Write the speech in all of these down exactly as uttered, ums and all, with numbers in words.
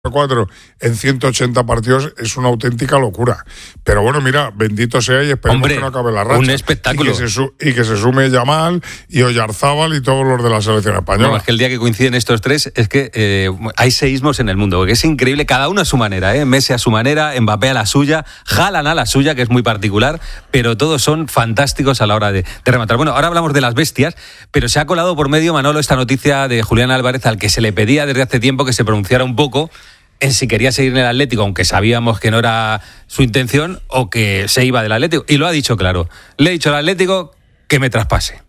cuatro en ciento ochenta partidos es una auténtica locura. Pero bueno, mira, bendito sea y esperemos Hombre, que no acabe la racha. Un espectáculo. Y que se, su- y que se sume Yamal y Oyarzábal y todos los de la selección española. No, es que el día que coinciden estos tres es que eh, hay seísmos en el mundo, porque es increíble, cada uno a su manera, ¿eh? Messi a su manera, Mbappé a la suya, Haaland a la suya, que es muy particular, pero todos son fantásticos a la hora de, de rematar. Bueno, ahora hablamos de las bestias, pero se ha colado por medio, Manolo, esta noticia de Julián Álvarez, al que se le pedía desde hace tiempo que se pronunciara un poco en si quería seguir en el Atlético, aunque sabíamos que no era su intención, o que se iba del Atlético. Y lo ha dicho claro. Le he dicho al Atlético que me traspase.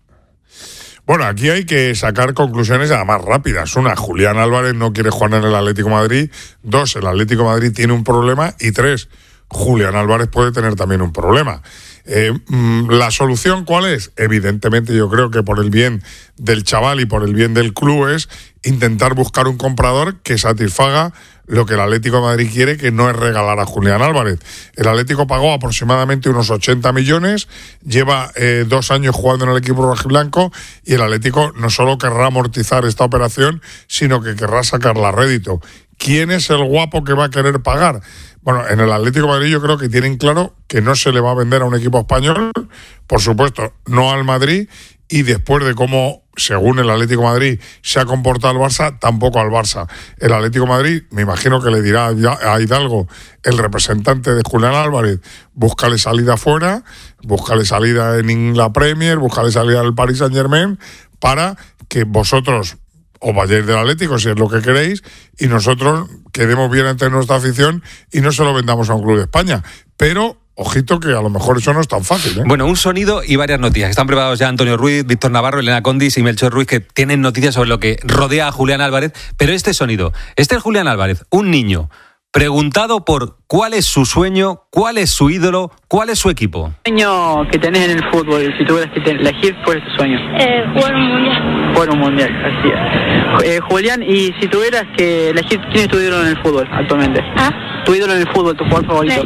Bueno, aquí hay que sacar conclusiones además rápidas. Una, Julián Álvarez no quiere jugar en el Atlético de Madrid. Dos, el Atlético de Madrid tiene un problema. Y tres, Julián Álvarez puede tener también un problema. Eh, ¿La solución cuál es? Evidentemente yo creo que por el bien del chaval y por el bien del club es intentar buscar un comprador que satisfaga lo que el Atlético de Madrid quiere, que no es regalar a Julián Álvarez. El Atlético pagó aproximadamente unos ochenta millones, lleva eh, dos años jugando en el equipo rojiblanco y el Atlético no solo querrá amortizar esta operación, sino que querrá sacarla a rédito. ¿Quién es el guapo que va a querer pagar? Bueno, en el Atlético de Madrid yo creo que tienen claro que no se le va a vender a un equipo español, por supuesto, no al Madrid, y después de cómo, según el Atlético de Madrid, se ha comportado el Barça, tampoco al Barça. El Atlético de Madrid, me imagino que le dirá a Hidalgo, el representante de Julián Álvarez, búscale salida afuera, búscale salida en la Premier, búscale salida del Paris Saint-Germain, para que vosotros o vayáis del Atlético, si es lo que queréis, y nosotros quedemos bien ante nuestra afición y no se lo vendamos a un club de España. Pero ojito que a lo mejor eso no es tan fácil, ¿eh? Bueno, un sonido y varias noticias. Están preparados ya Antonio Ruiz, Víctor Navarro, Elena Condis y Melchor Ruiz, que tienen noticias sobre lo que rodea a Julián Álvarez. Pero este sonido, este es Julián Álvarez, un niño preguntado por cuál es su sueño, cuál es su ídolo, cuál es su equipo. Sueño que tenés en el fútbol, si tuvieras que elegir, ¿cuál es tu sueño? Eh, jugar un mundial. Jugar un mundial, así es. Eh, Julián, y si tuvieras que elegir, ¿quién es tu ídolo en el fútbol actualmente? ¿Ah? ¿Tu ídolo en el fútbol, tu jugador favorito?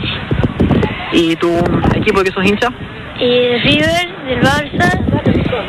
Messi. ¿Y tu equipo de que sos hincha? Y River, del Barça,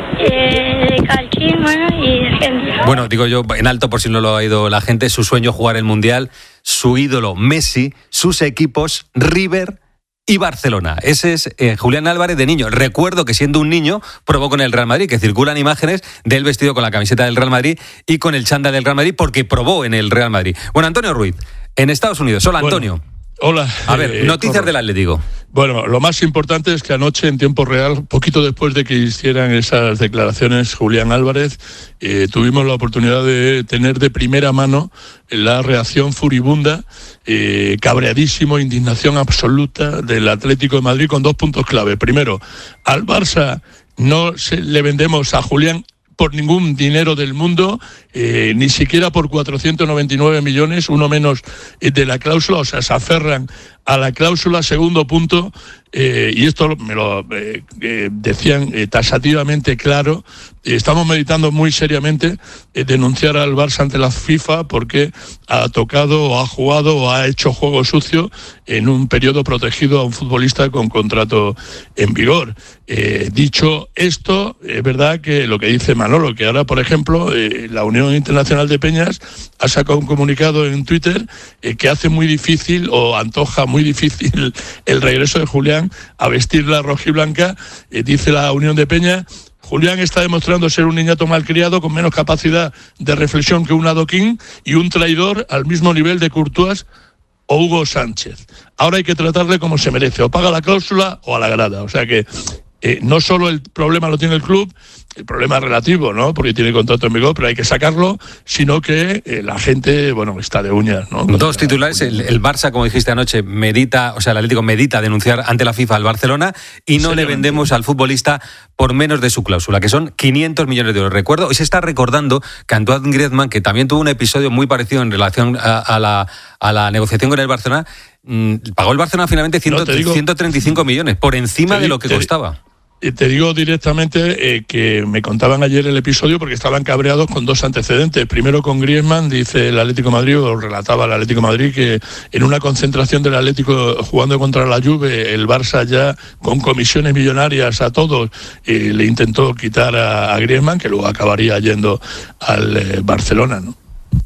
eh, de Calchín, bueno, y de Argentina. Bueno, digo yo en alto por si no lo ha oído la gente, su sueño jugar el Mundial, su ídolo Messi, sus equipos River y Barcelona. Ese es eh, Julián Álvarez de niño. Recuerdo que siendo un niño probó con el Real Madrid, que circulan imágenes de él vestido con la camiseta del Real Madrid y con el chándal del Real Madrid porque probó en el Real Madrid. Bueno, Antonio Ruiz, en Estados Unidos. Hola, Antonio. Bueno. Hola. A ver, eh, noticias corro. del Atlético. Bueno, lo más importante es que anoche, en tiempo real, poquito después de que hicieran esas declaraciones Julián Álvarez, eh, tuvimos la oportunidad de tener de primera mano la reacción furibunda, eh, cabreadísimo, indignación absoluta del Atlético de Madrid con dos puntos clave. Primero, al Barça no se le vendemos a Julián por ningún dinero del mundo, eh, ni siquiera por cuatrocientos noventa y nueve millones, uno menos eh, de la cláusula, o sea, se aferran a la cláusula. Segundo punto, eh, y esto me lo eh, eh, decían eh, tasativamente claro, eh, estamos meditando muy seriamente eh, denunciar al Barça ante la FIFA porque ha tocado o ha jugado o ha hecho juego sucio en un periodo protegido a un futbolista con contrato en vigor. Eh, dicho esto, es verdad que lo que dice Manolo, que ahora, por ejemplo, eh, la Unión Internacional de Peñas ha sacado un comunicado en Twitter eh, que hace muy difícil o antoja muy difícil el regreso de Julián a vestir la rojiblanca. Eh, dice la Unión de Peñas: Julián está demostrando ser un niñato malcriado con menos capacidad de reflexión que un adoquín y un traidor al mismo nivel de Courtois o Hugo Sánchez. Ahora hay que tratarle como se merece, o paga la cláusula o a la grada. O sea que eh, no solo el problema lo tiene el club, el problema es relativo, ¿no? Porque tiene contrato en vigor, pero hay que sacarlo, sino que eh, la gente, bueno, está de uñas, ¿no? Dos titulares, el, el Barça, como dijiste anoche, medita, o sea, el Atlético medita denunciar ante la FIFA al Barcelona y no le vendemos al futbolista por menos de su cláusula, que son quinientos millones de euros. Recuerdo, hoy se está recordando que Antoine Griezmann, que también tuvo un episodio muy parecido en relación a, a, la, a la negociación con el Barcelona, mmm, pagó el Barcelona finalmente cien, no, digo, ciento treinta y cinco millones, por encima de digo, lo que te, costaba. Te digo directamente eh, que me contaban ayer el episodio porque estaban cabreados con dos antecedentes. Primero con Griezmann, dice el Atlético de Madrid, o relataba el Atlético de Madrid, que en una concentración del Atlético jugando contra la Juve, el Barça ya con comisiones millonarias a todos, eh, le intentó quitar a, a Griezmann, que luego acabaría yendo al eh, Barcelona, ¿no?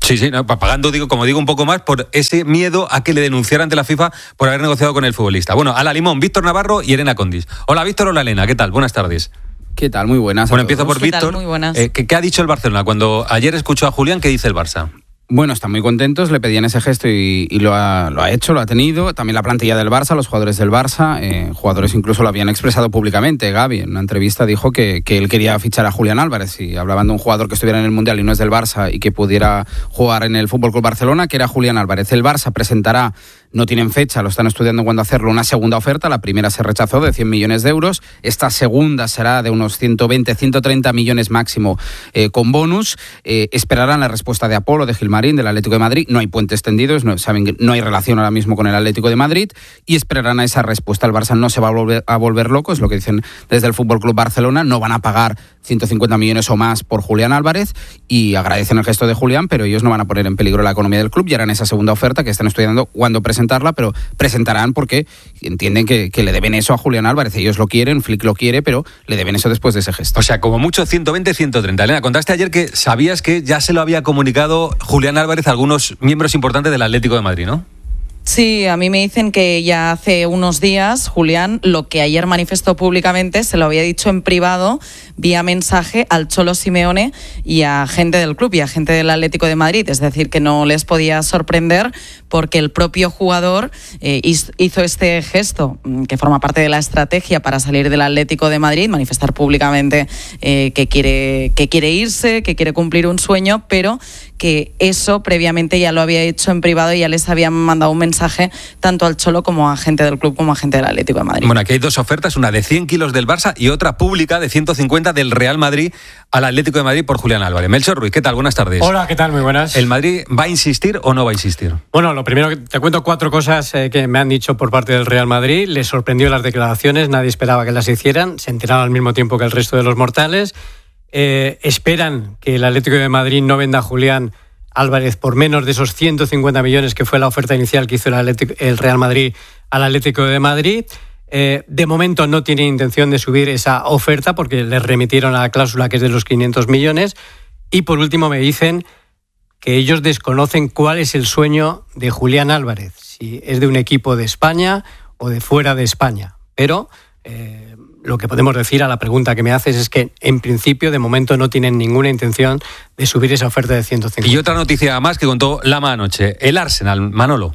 Sí, sí, no, pagando, digo, como digo, un poco más por ese miedo a que le denunciaran ante la FIFA por haber negociado con el futbolista. Bueno, a la limón, Víctor Navarro y Elena Condis. Hola, Víctor, hola, Elena, ¿qué tal? Buenas tardes. ¿Qué tal? Muy buenas. Bueno, empiezo por Víctor. Muy buenas. Eh, ¿qué, ¿Qué ha dicho el Barcelona? Cuando ayer escuchó a Julián, ¿qué dice el Barça? Bueno, están muy contentos, le pedían ese gesto y, y lo, ha, lo ha hecho, lo ha tenido. También la plantilla del Barça, los jugadores del Barça, eh, jugadores incluso lo habían expresado públicamente. Gavi en una entrevista dijo que, que él quería fichar a Julián Álvarez y hablaban de un jugador que estuviera en el Mundial y no es del Barça y que pudiera jugar en el F C Barcelona, que era Julián Álvarez. El Barça presentará, no tienen fecha, lo están estudiando cuándo hacerlo, una segunda oferta. La primera se rechazó de cien millones de euros. Esta segunda será de unos ciento veinte, ciento treinta millones máximo eh, con bonus. Eh, esperarán la respuesta de Apolo, de Gilmarín, del Atlético de Madrid. No hay puentes tendidos, no, saben que no hay relación ahora mismo con el Atlético de Madrid y esperarán a esa respuesta. El Barça no se va a volver, a volver loco, es lo que dicen desde el F C Barcelona. No van a pagar ciento cincuenta millones o más por Julián Álvarez y agradecen el gesto de Julián, pero ellos no van a poner en peligro la economía del club y harán esa segunda oferta que están estudiando cuándo presentarla, pero presentarán porque entienden que, que le deben eso a Julián Álvarez. Ellos lo quieren, Flick lo quiere, pero le deben eso después de ese gesto. O sea, como mucho ciento veinte, ciento treinta. Elena, contaste ayer que sabías que ya se lo había comunicado Julián Álvarez a algunos miembros importantes del Atlético de Madrid, ¿no? Sí, a mí me dicen que ya hace unos días Julián, lo que ayer manifestó públicamente, se lo había dicho en privado, vía mensaje al Cholo Simeone y a gente del club y a gente del Atlético de Madrid. Es decir, que no les podía sorprender porque el propio jugador eh, hizo este gesto, que forma parte de la estrategia para salir del Atlético de Madrid, manifestar públicamente eh, que quiere, que quiere irse, que quiere cumplir un sueño, pero que eso previamente ya lo había hecho en privado y ya les habían mandado un mensaje tanto al Cholo como a gente del club como a gente del Atlético de Madrid. Bueno, aquí hay dos ofertas, una de cien kilos del Barça y otra pública de ciento cincuenta del Real Madrid al Atlético de Madrid por Julián Álvarez. Melchor Ruiz, ¿qué tal? Buenas tardes. Hola, ¿qué tal? Muy buenas. ¿El Madrid va a insistir o no va a insistir? Bueno, lo primero que te cuento cuatro cosas eh, que me han dicho por parte del Real Madrid. Les sorprendió las declaraciones, nadie esperaba que las hicieran, se enteraron al mismo tiempo que el resto de los mortales. Eh, esperan que el Atlético de Madrid no venda a Julián Álvarez por menos de esos ciento cincuenta millones que fue la oferta inicial que hizo el, Atlético, el Real Madrid al Atlético de Madrid. Eh, de momento no tienen intención de subir esa oferta porque les remitieron a la cláusula que es de los quinientos millones. Y por último me dicen que ellos desconocen cuál es el sueño de Julián Álvarez, si es de un equipo de España o de fuera de España. Pero eh, lo que podemos decir a la pregunta que me haces es que en principio de momento no tienen ninguna intención de subir esa oferta de ciento cincuenta. Y otra noticia más que contó Lama anoche, el Arsenal, Manolo.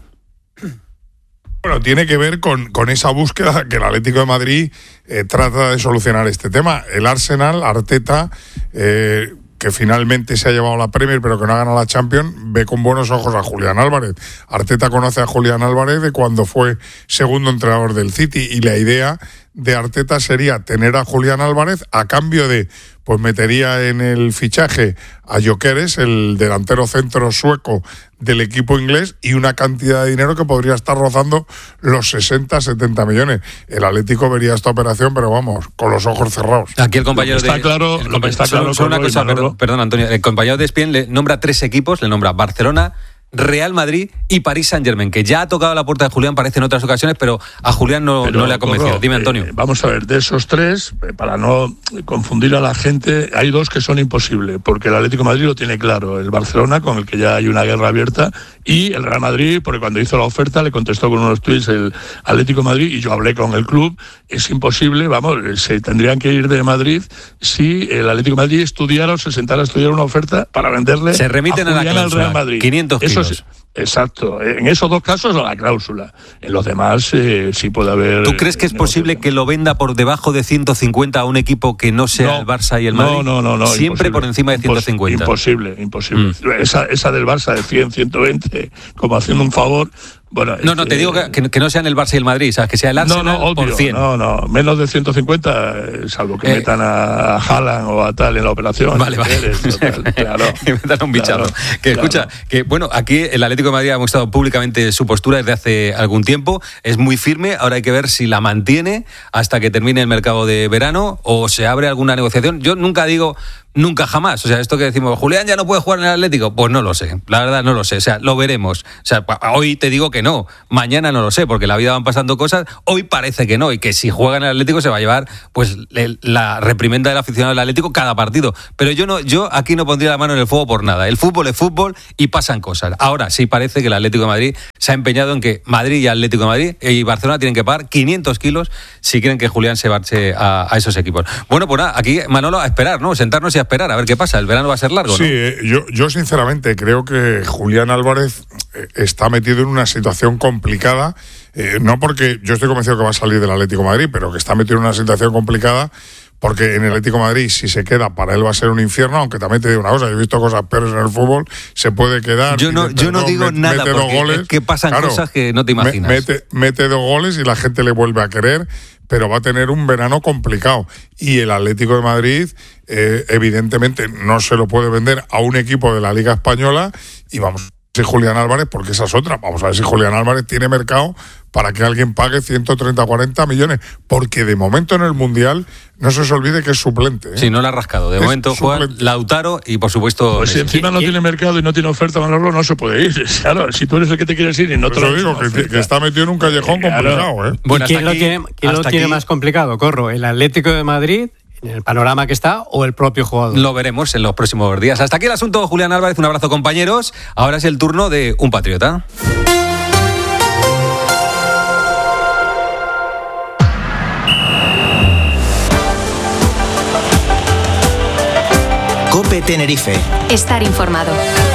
Bueno, tiene que ver con, con esa búsqueda que el Atlético de Madrid eh, trata de solucionar este tema. El Arsenal, Arteta, eh, que finalmente se ha llevado la Premier pero que no ha ganado la Champions, ve con buenos ojos a Julián Álvarez. Arteta conoce a Julián Álvarez de cuando fue segundo entrenador del City y la idea de Arteta sería tener a Julián Álvarez a cambio de, pues metería en el fichaje a Gyökeres, el delantero centro sueco del equipo inglés, y una cantidad de dinero que podría estar rozando los sesenta, setenta millones. El Atlético vería esta operación, pero vamos, con los ojos cerrados. Aquí el compañero está de... claro, el lo que está claro solo una con cosa, Manolo. perdón, perdón, Antonio. El compañero de E S P N le nombra tres equipos, le nombra Barcelona, Real Madrid y París Saint-Germain, que ya ha tocado la puerta de Julián, parece en otras ocasiones, pero a Julián no, Pero, no le ha convencido. Corro, Dime, Antonio. Eh, vamos a ver, de esos tres, eh, para no confundir a la gente, hay dos que son imposibles, porque el Atlético de Madrid lo tiene claro, el Barcelona, con el que ya hay una guerra abierta, y el Real Madrid, porque cuando hizo la oferta le contestó con unos tuits el Atlético de Madrid, y yo hablé con el club, es imposible, vamos, se tendrían que ir de Madrid si el Atlético de Madrid estudiara o se sentara a estudiar una oferta para venderle Se remiten a, a la Julián al cláusula, Real Madrid. quinientos Eso kilos. es, exacto, en esos dos casos a la cláusula, en los demás eh, sí puede haber... ¿Tú crees que es posible que lo venda por debajo de ciento cincuenta a un equipo que no sea No, el Barça y el Madrid? No, no, no. no Siempre imposible. por encima de ciento cincuenta. Imposible, imposible. Mm. Esa, esa del Barça de cien, ciento veinte, como haciendo un favor... Bueno, no, no, te digo que, que no sean el Barça y el Madrid, ¿sabes? Que sea el Arsenal no, no, obvio, por cien. No, no, menos de ciento cincuenta, salvo que eh, metan a Haaland o a tal en la operación. Vale, vale. Eres, tal, claro, que metan a un bicharro. Claro, que claro. escucha, que bueno, aquí el Atlético de Madrid ha mostrado públicamente su postura desde hace algún tiempo, es muy firme, ahora hay que ver si la mantiene hasta que termine el mercado de verano o se abre alguna negociación. Yo nunca digo... nunca jamás. O sea, esto que decimos, Julián ya no puede jugar en el Atlético, pues no lo sé, la verdad no lo sé, o sea, lo veremos. O sea, hoy te digo que no, mañana no lo sé, porque la vida van pasando cosas, hoy parece que no, y que si juega en el Atlético se va a llevar pues la reprimenda del aficionado del Atlético cada partido. Pero yo no, yo aquí no pondría la mano en el fuego por nada. El fútbol es fútbol y pasan cosas. Ahora sí parece que el Atlético de Madrid se ha empeñado en que Madrid y Atlético de Madrid y Barcelona tienen que pagar quinientos kilos si quieren que Julián se marche a, a esos equipos. Bueno, pues nada, aquí Manolo a esperar, ¿no? Sentarnos y a esperar, a ver qué pasa. El verano va a ser largo, ¿no? Sí, eh, yo, yo sinceramente creo que Julián Álvarez eh, está metido en una situación complicada, eh, no porque yo estoy convencido que va a salir del Atlético de Madrid, pero que está metido en una situación complicada porque en el Atlético de Madrid, si se queda, para él va a ser un infierno, aunque también te digo una cosa, yo he visto cosas peores en el fútbol, se puede quedar... Yo no, yo no digo met, nada, mete porque dos goles, es que pasan claro, cosas que no te imaginas. Mete, mete dos goles y la gente le vuelve a querer, pero va a tener un verano complicado. Y el Atlético de Madrid, eh, evidentemente, no se lo puede vender a un equipo de la Liga Española y vamos a ver si Julián Álvarez, porque esa es otra, vamos a ver si Julián Álvarez tiene mercado para que alguien pague ciento treinta, cuarenta millones, porque de momento en el Mundial no se os olvide que es suplente, ¿eh? Sí, no la ha rascado. De es momento juega Lautaro y por supuesto... Pues si encima no tiene mercado y no tiene oferta, Manolo, no se puede ir. Claro, si tú eres el que te quieres ir y no te lo digo, que, que está metido en un callejón claro. complicado, ¿eh? Bueno, ¿Y quién, aquí, lo tiene, quién lo tiene más complicado, Corro? ¿El Atlético de Madrid, en el panorama que está, o el propio jugador? Lo veremos en los próximos días. Hasta aquí el asunto, Julián Álvarez. Un abrazo, compañeros. Ahora es el turno de un patriota. COPE Tenerife. Estar informado.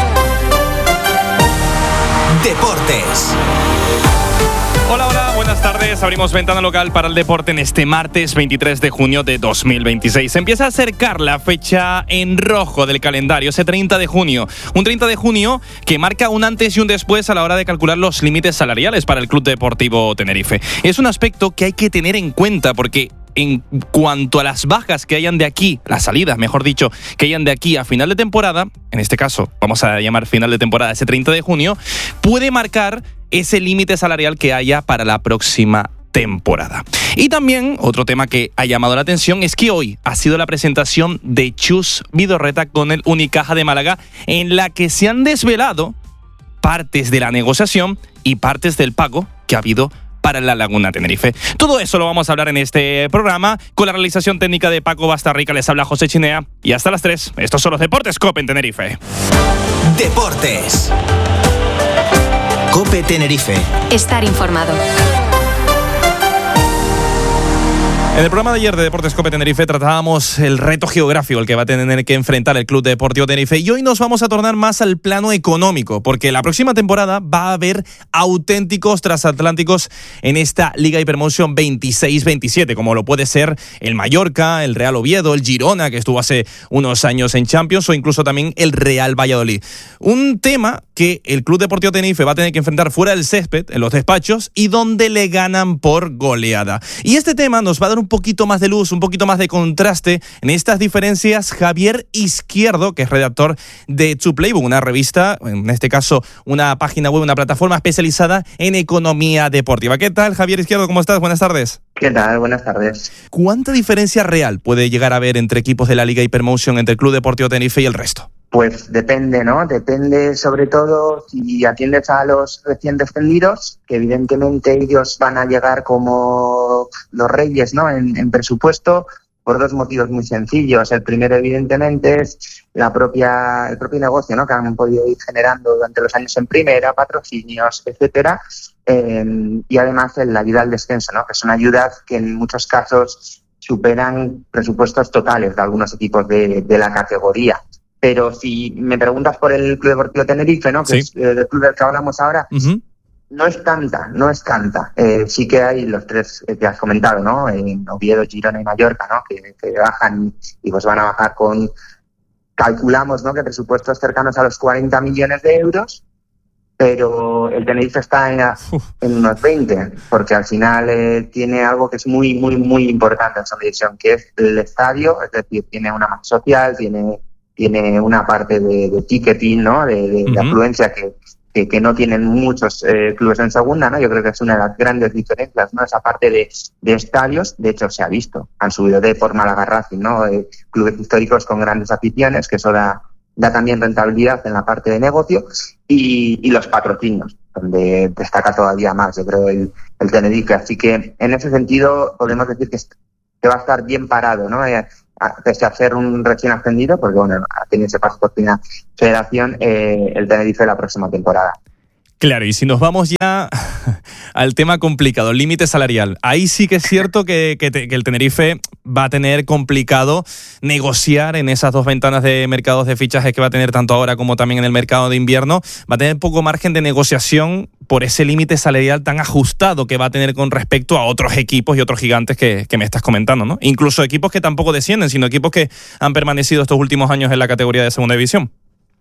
Deportes. Hola, hola, buenas tardes. Abrimos ventana local para el deporte en este martes veintitrés de junio de dos mil veintiséis. Se empieza a acercar la fecha en rojo del calendario, ese treinta de junio. Un treinta de junio que marca un antes y un después a la hora de calcular los límites salariales para el Club Deportivo Tenerife. Es un aspecto que hay que tener en cuenta porque en cuanto a las bajas que hayan de aquí, las salidas, mejor dicho, que hayan de aquí a final de temporada, en este caso vamos a llamar final de temporada ese treinta de junio, puede marcar ese límite salarial que haya para la próxima temporada. Y también otro tema que ha llamado la atención es que hoy ha sido la presentación de Chus Vidorreta con el Unicaja de Málaga, en la que se han desvelado partes de la negociación y partes del pago que ha habido para la Laguna Tenerife. Todo eso lo vamos a hablar en este programa con la realización técnica de Paco Bastarrica. Les habla José Chinea y hasta las tres. Estos son los Deportes COPE en Tenerife. Deportes. COPE Tenerife. Estar informado. En el programa de ayer de Deportes COPE Tenerife tratábamos el reto geográfico al que va a tener que enfrentar el Club Deportivo Tenerife, y hoy nos vamos a tornar más al plano económico, porque la próxima temporada va a haber auténticos transatlánticos en esta Liga Hypermotion veintiséis veintisiete, como lo puede ser el Mallorca, el Real Oviedo, el Girona, que estuvo hace unos años en Champions, o incluso también el Real Valladolid. Un tema que el Club Deportivo Tenerife va a tener que enfrentar fuera del césped, en los despachos, y donde le ganan por goleada. Y este tema nos va a dar un poquito más de luz, un poquito más de contraste en estas diferencias. Javier Izquierdo, que es redactor de To Playbook, una revista, en este caso una página web, una plataforma especializada en economía deportiva. ¿Qué tal, Javier Izquierdo? ¿Cómo estás? Buenas tardes. ¿Qué tal? Buenas tardes. ¿Cuánta diferencia real puede llegar a haber entre equipos de la Liga Hypermotion, entre el Club Deportivo Tenerife y el resto? Pues depende, ¿no? Depende sobre todo si atiendes a los recién descendidos, que evidentemente ellos van a llegar como los reyes, ¿no? En, en presupuesto, por dos motivos muy sencillos. El primero, evidentemente, es la propia, el propio negocio, ¿no? Que han podido ir generando durante los años en primera, patrocinios, etcétera. Eh, y además la ayuda al descenso, ¿no? Que son ayudas que en muchos casos superan presupuestos totales de algunos equipos de, de la categoría. Pero si me preguntas por el Club Deportivo Tenerife, ¿no? Que sí. es el club del que hablamos ahora, uh-huh. no es tanta, no es tanta. Eh, sí que hay los tres que has comentado, ¿no? En Oviedo, Girona y Mallorca, ¿no? Que, que bajan y pues van a bajar con, calculamos, ¿no? Que presupuestos cercanos a los cuarenta millones de euros, pero el Tenerife está en, en unos veinte, porque al final eh, tiene algo que es muy, muy, muy importante en su división, que es el estadio, es decir, tiene una masa social, tiene... tiene una parte de, de ticketing, ¿no? De, de, uh-huh. de afluencia que, que, que no tienen muchos eh, clubes en segunda, ¿no? Yo creo que es una de las grandes diferencias, ¿no? Esa parte de, de estadios, de hecho se ha visto, han subido de por Málaga Racing, ¿no? Eh, clubes históricos con grandes aficiones, que eso da, da también rentabilidad en la parte de negocio, y, y los patrocinios, donde destaca todavía más, yo creo, el, el Tenerife. Así que en ese sentido podemos decir que, que va a estar bien parado, ¿no? Eh, pese a ser un recién ascendido, porque bueno, ha tenido ese paso por primera federación, eh, el Tenerife la próxima temporada. Claro, y si nos vamos ya al tema complicado, el límite salarial, ahí sí que es cierto que, que, te, que el Tenerife va a tener complicado negociar en esas dos ventanas de mercados de fichajes que va a tener tanto ahora como también en el mercado de invierno, va a tener poco margen de negociación por ese límite salarial tan ajustado que va a tener con respecto a otros equipos y otros gigantes que, que me estás comentando, ¿no? Incluso equipos que tampoco descienden, sino equipos que han permanecido estos últimos años en la categoría de segunda división.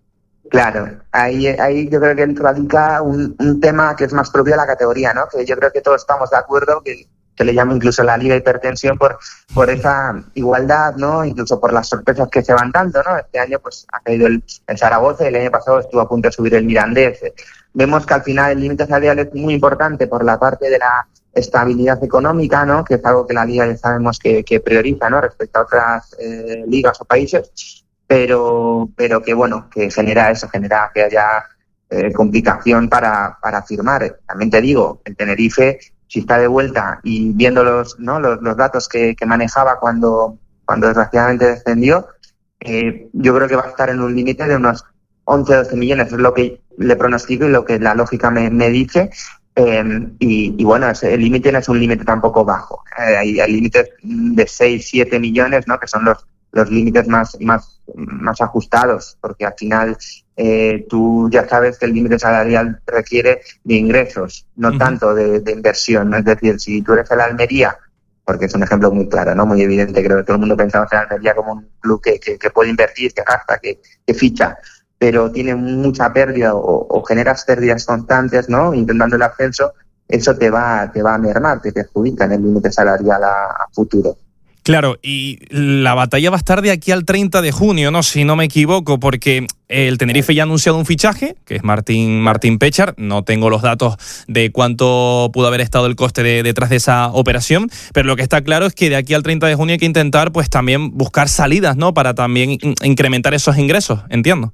Claro, ahí, ahí yo creo que radica un, un tema que es más propio de la categoría, ¿no? Que yo creo que todos estamos de acuerdo, que se le llama incluso la Liga Hipertensión por, por esa igualdad, ¿no? Incluso por las sorpresas que se van dando, ¿no? Este año pues ha caído el, el Zaragoza, el año pasado estuvo a punto de subir el Mirandés. Vemos que al final el límite salarial es muy importante por la parte de la estabilidad económica, ¿no? Que es algo que la Liga ya sabemos que, que prioriza, ¿no? Respecto a otras eh, ligas o países. Pero, pero que bueno, que genera eso, genera que haya eh, complicación para, para firmar. También te digo, el Tenerife, si está de vuelta y viendo los, ¿no? los, los datos que, que manejaba cuando, cuando desgraciadamente descendió, eh, yo creo que va a estar en un límite de unos once a doce millones, es lo que le pronostico y lo que la lógica me, me dice. Eh, y, y bueno, ese, el límite no es un límite tampoco bajo. Eh, hay, hay límites de seis, siete millones, ¿no? Que son los los límites más, más, más ajustados, porque al final eh, tú ya sabes que el límite salarial requiere de ingresos, no uh-huh. tanto de, de inversión, ¿no? Es decir, si tú eres el Almería, porque es un ejemplo muy claro, ¿no? Muy evidente, creo que todo el mundo pensamos en Almería como un club que, que, que puede invertir, que gasta, que, que ficha, pero tiene mucha pérdida o, o generas pérdidas constantes, ¿no? Intentando el ascenso, eso te va, te va a mermar, te perjudica en el límite salarial a, a futuro. Claro, y la batalla va a estar de aquí al treinta de junio, ¿no? Si no me equivoco, porque el Tenerife ya ha anunciado un fichaje, que es Martín, Martín Péchar. No tengo los datos de cuánto pudo haber estado el coste de, detrás de esa operación, pero lo que está claro es que de aquí al treinta de junio hay que intentar pues también buscar salidas, ¿no? Para también incrementar esos ingresos, entiendo.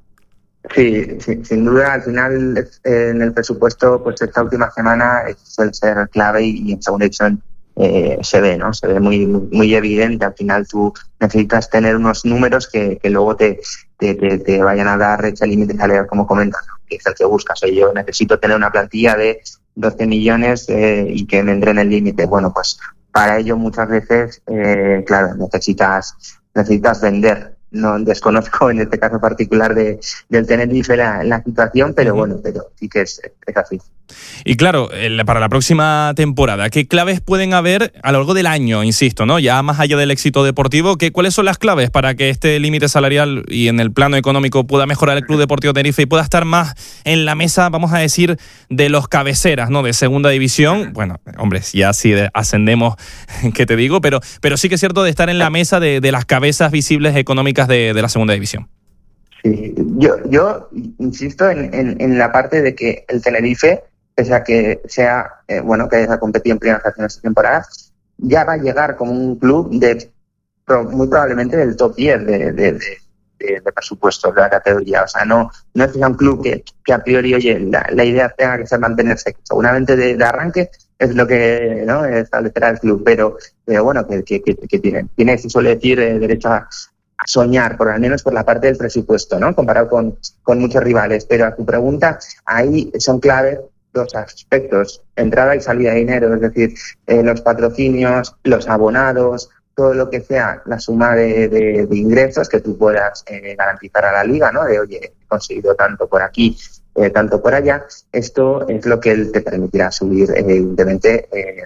Sí, sí, sin duda, al final eh, en el presupuesto, pues esta última semana suele ser clave y, y en segunda división Eh, se ve, ¿no? Se ve muy muy evidente. Al final tú necesitas tener unos números que, que luego te, te, te, te vayan a dar ese límite salarial, como comentas, ¿no? Que es el que buscas. Oye, yo necesito tener una plantilla de doce millones eh, y que me entre en el límite. Bueno, pues para ello muchas veces, eh, claro, necesitas necesitas vender. No desconozco en este caso particular de, del Tenerife la, la situación, pero uh-huh. bueno, pero sí que es, es así. Y claro, el, para la próxima temporada, ¿qué claves pueden haber a lo largo del año, insisto, ¿no? Ya más allá del éxito deportivo, ¿qué, ¿cuáles son las claves para que este límite salarial y en el plano económico pueda mejorar el Club Deportivo Tenerife y pueda estar más en la mesa, vamos a decir, de los cabeceras, ¿no? De segunda división. Bueno, hombre, ya si ascendemos, ¿qué te digo? Pero, pero sí que es cierto de estar en la mesa de, de las cabezas visibles económicas de, de la segunda división. Sí, yo, yo insisto en, en, en la parte de que el Tenerife, pese a que sea, eh, bueno, que haya competido en primera federación esta temporada, ya va a llegar como un club de muy probablemente del top diez de, de, de, de, de presupuestos de la categoría. O sea, no, no es que sea un club que, que a priori, oye, la, la idea tenga que ser mantenerse. Seguramente de, de arranque es lo que, ¿no?, establecerá el club, pero, pero bueno, que, que, que, que tiene, tiene, se suele decir, eh, derecho a, a soñar, por al menos por la parte del presupuesto, ¿no?, comparado con, con muchos rivales. Pero a tu pregunta, ahí son claves dos aspectos: entrada y salida de dinero, es decir, eh, los patrocinios, los abonados, todo lo que sea la suma de, de, de ingresos que tú puedas eh, garantizar a la liga, ¿no? De, oye, he conseguido tanto por aquí, eh, tanto por allá. Esto es lo que te permitirá subir, eh, evidentemente, eh,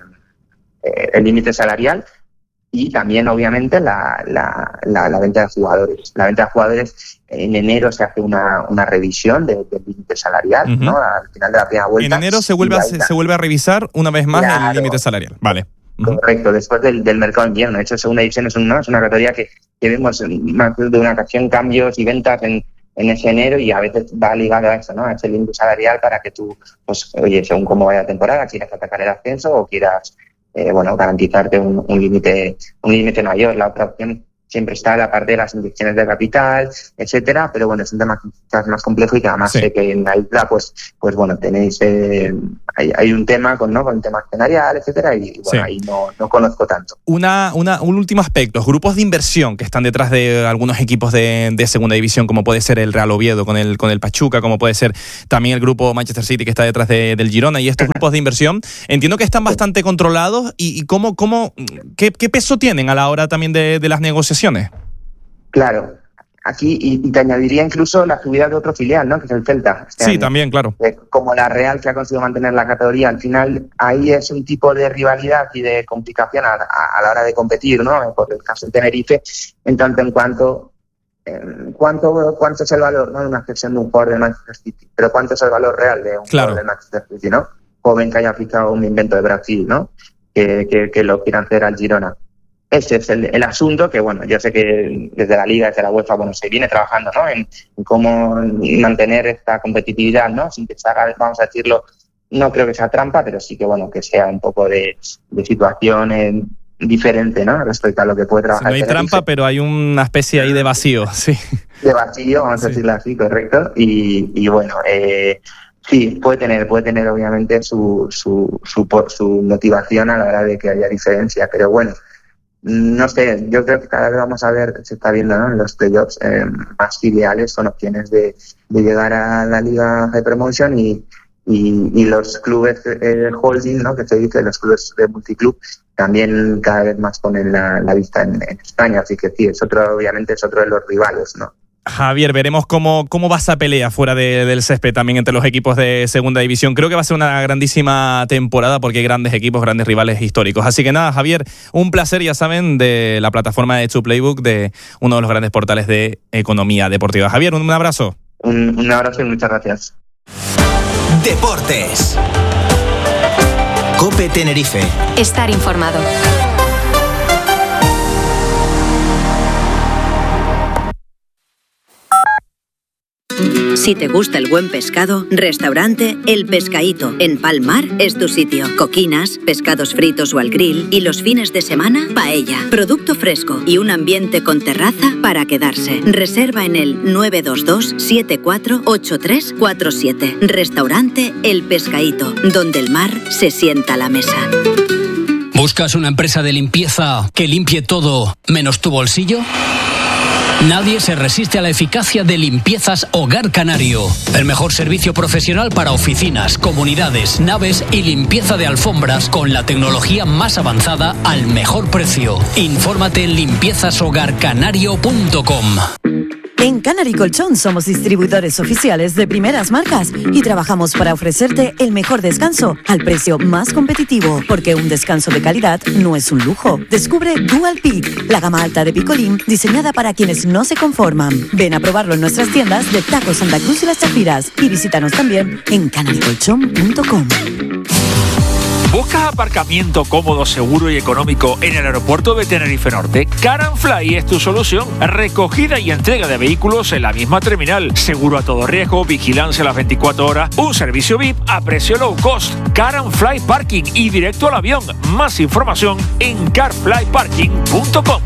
eh, el límite salarial y también, obviamente, la, la, la, la venta de jugadores. La venta de jugadores, en enero se hace una, una revisión del de límite salarial, uh-huh. ¿no?, al final de la primera vuelta. En enero se vuelve, a, se vuelve a revisar una vez más claro. el límite salarial. Vale. Uh-huh. Correcto, después del, del mercado de invierno. De hecho, segunda división es una, es una categoría que, que vemos en más de una ocasión cambios y ventas en, en ese enero, y a veces va ligado a eso, ¿no? A ese límite salarial para que tú, pues, oye, según cómo vaya la temporada, quieras atacar el ascenso o quieras, eh, bueno, garantizarte un, un límite un límite mayor. La otra opción siempre está la parte de las inyecciones de capital, etcétera, pero bueno, es un tema quizás más complejo y que además sí. sé que en la isla, pues, pues bueno, tenéis, eh, hay, hay un tema con, ¿no? con el tema accionarial, etcétera, y bueno, sí. ahí no, no conozco tanto. Una, una, un último aspecto, los grupos de inversión que están detrás de algunos equipos de, de segunda división, como puede ser el Real Oviedo con el, con el Pachuca, como puede ser también el grupo Manchester City que está detrás de, del Girona, y estos grupos de inversión, entiendo que están bastante controlados, y, y cómo, cómo, qué, qué peso tienen a la hora también de, de las negociaciones. Claro, aquí, y, y te añadiría incluso la subida de otro filial, ¿no? Que es el Celta. Este sí, año. También, claro. Eh, como la Real, que ha conseguido mantener la categoría, al final ahí es un tipo de rivalidad y de complicación a, a, a la hora de competir, ¿no? Por el caso de Tenerife, en tanto en cuanto eh, cuánto cuánto es el valor, ¿no? De una cesión de un jugador de Manchester City, pero cuánto es el valor real de un claro. jugador de Manchester City, ¿no? Joven que haya fichado un invento de Brasil, ¿no? Que, que, que lo quieran hacer al Girona. Ese es el, el asunto que, bueno, yo sé que desde la Liga, desde la UEFA, bueno, se viene trabajando, ¿no? En, en cómo mantener esta competitividad, ¿no? Sin que se haga, vamos a decirlo, no creo que sea trampa, pero sí que, bueno, que sea un poco de, de situación eh, diferente, ¿no? Respecto a lo que puede trabajar. Sí, no hay trampa, pero hay una especie ahí de vacío, sí. De vacío, vamos sí. a decirlo así, correcto. Y, y bueno, eh, sí, puede tener, puede tener obviamente su, su, su, su motivación a la hora de que haya diferencia, pero bueno, no sé, yo creo que cada vez vamos a ver, se está viendo, ¿no? En los playoffs eh, más filiales con opciones de, de llegar a la Liga Hypermotion y, y, y los clubes eh, holding, ¿no? Que se dice, los clubes de multiclub también cada vez más ponen la, la vista en, en España, así que sí, es otro, obviamente es otro de los rivales, ¿no? Javier, veremos cómo, cómo va esa pelea fuera de, del césped también entre los equipos de segunda división. Creo que va a ser una grandísima temporada porque hay grandes equipos, grandes rivales históricos. Así que nada, Javier, un placer, ya saben, de la plataforma de two playbook, de uno de los grandes portales de economía deportiva. Javier, un abrazo. Un, un abrazo y muchas gracias. Deportes. COPE Tenerife. Estar informado. Si te gusta el buen pescado, restaurante El Pescaíto en Palmar es tu sitio. Coquinas, pescados fritos o al grill y los fines de semana, paella. Producto fresco y un ambiente con terraza para quedarse. Reserva en el nueve dos dos siete cuatro ocho tres cuatro siete. Restaurante El Pescaíto, donde el mar se sienta a la mesa. ¿Buscas una empresa de limpieza que limpie todo menos tu bolsillo? Nadie se resiste a la eficacia de Limpiezas Hogar Canario. El mejor servicio profesional para oficinas, comunidades, naves y limpieza de alfombras con la tecnología más avanzada al mejor precio. Infórmate en limpiezas hogar canario punto com. En Canary Colchón somos distribuidores oficiales de primeras marcas y trabajamos para ofrecerte el mejor descanso al precio más competitivo, porque un descanso de calidad no es un lujo. Descubre Dual Peak, la gama alta de Picolín diseñada para quienes no se conforman. Ven a probarlo en nuestras tiendas de Taco Santa Cruz y Las Chafiras y visítanos también en canary colchón punto com. ¿Buscas aparcamiento cómodo, seguro y económico en el aeropuerto de Tenerife Norte? Car and Fly es tu solución. Recogida y entrega de vehículos en la misma terminal. Seguro a todo riesgo, vigilancia a las veinticuatro horas, un servicio V I P a precio low cost. Car and Fly Parking y directo al avión. Más información en car fly parking punto com.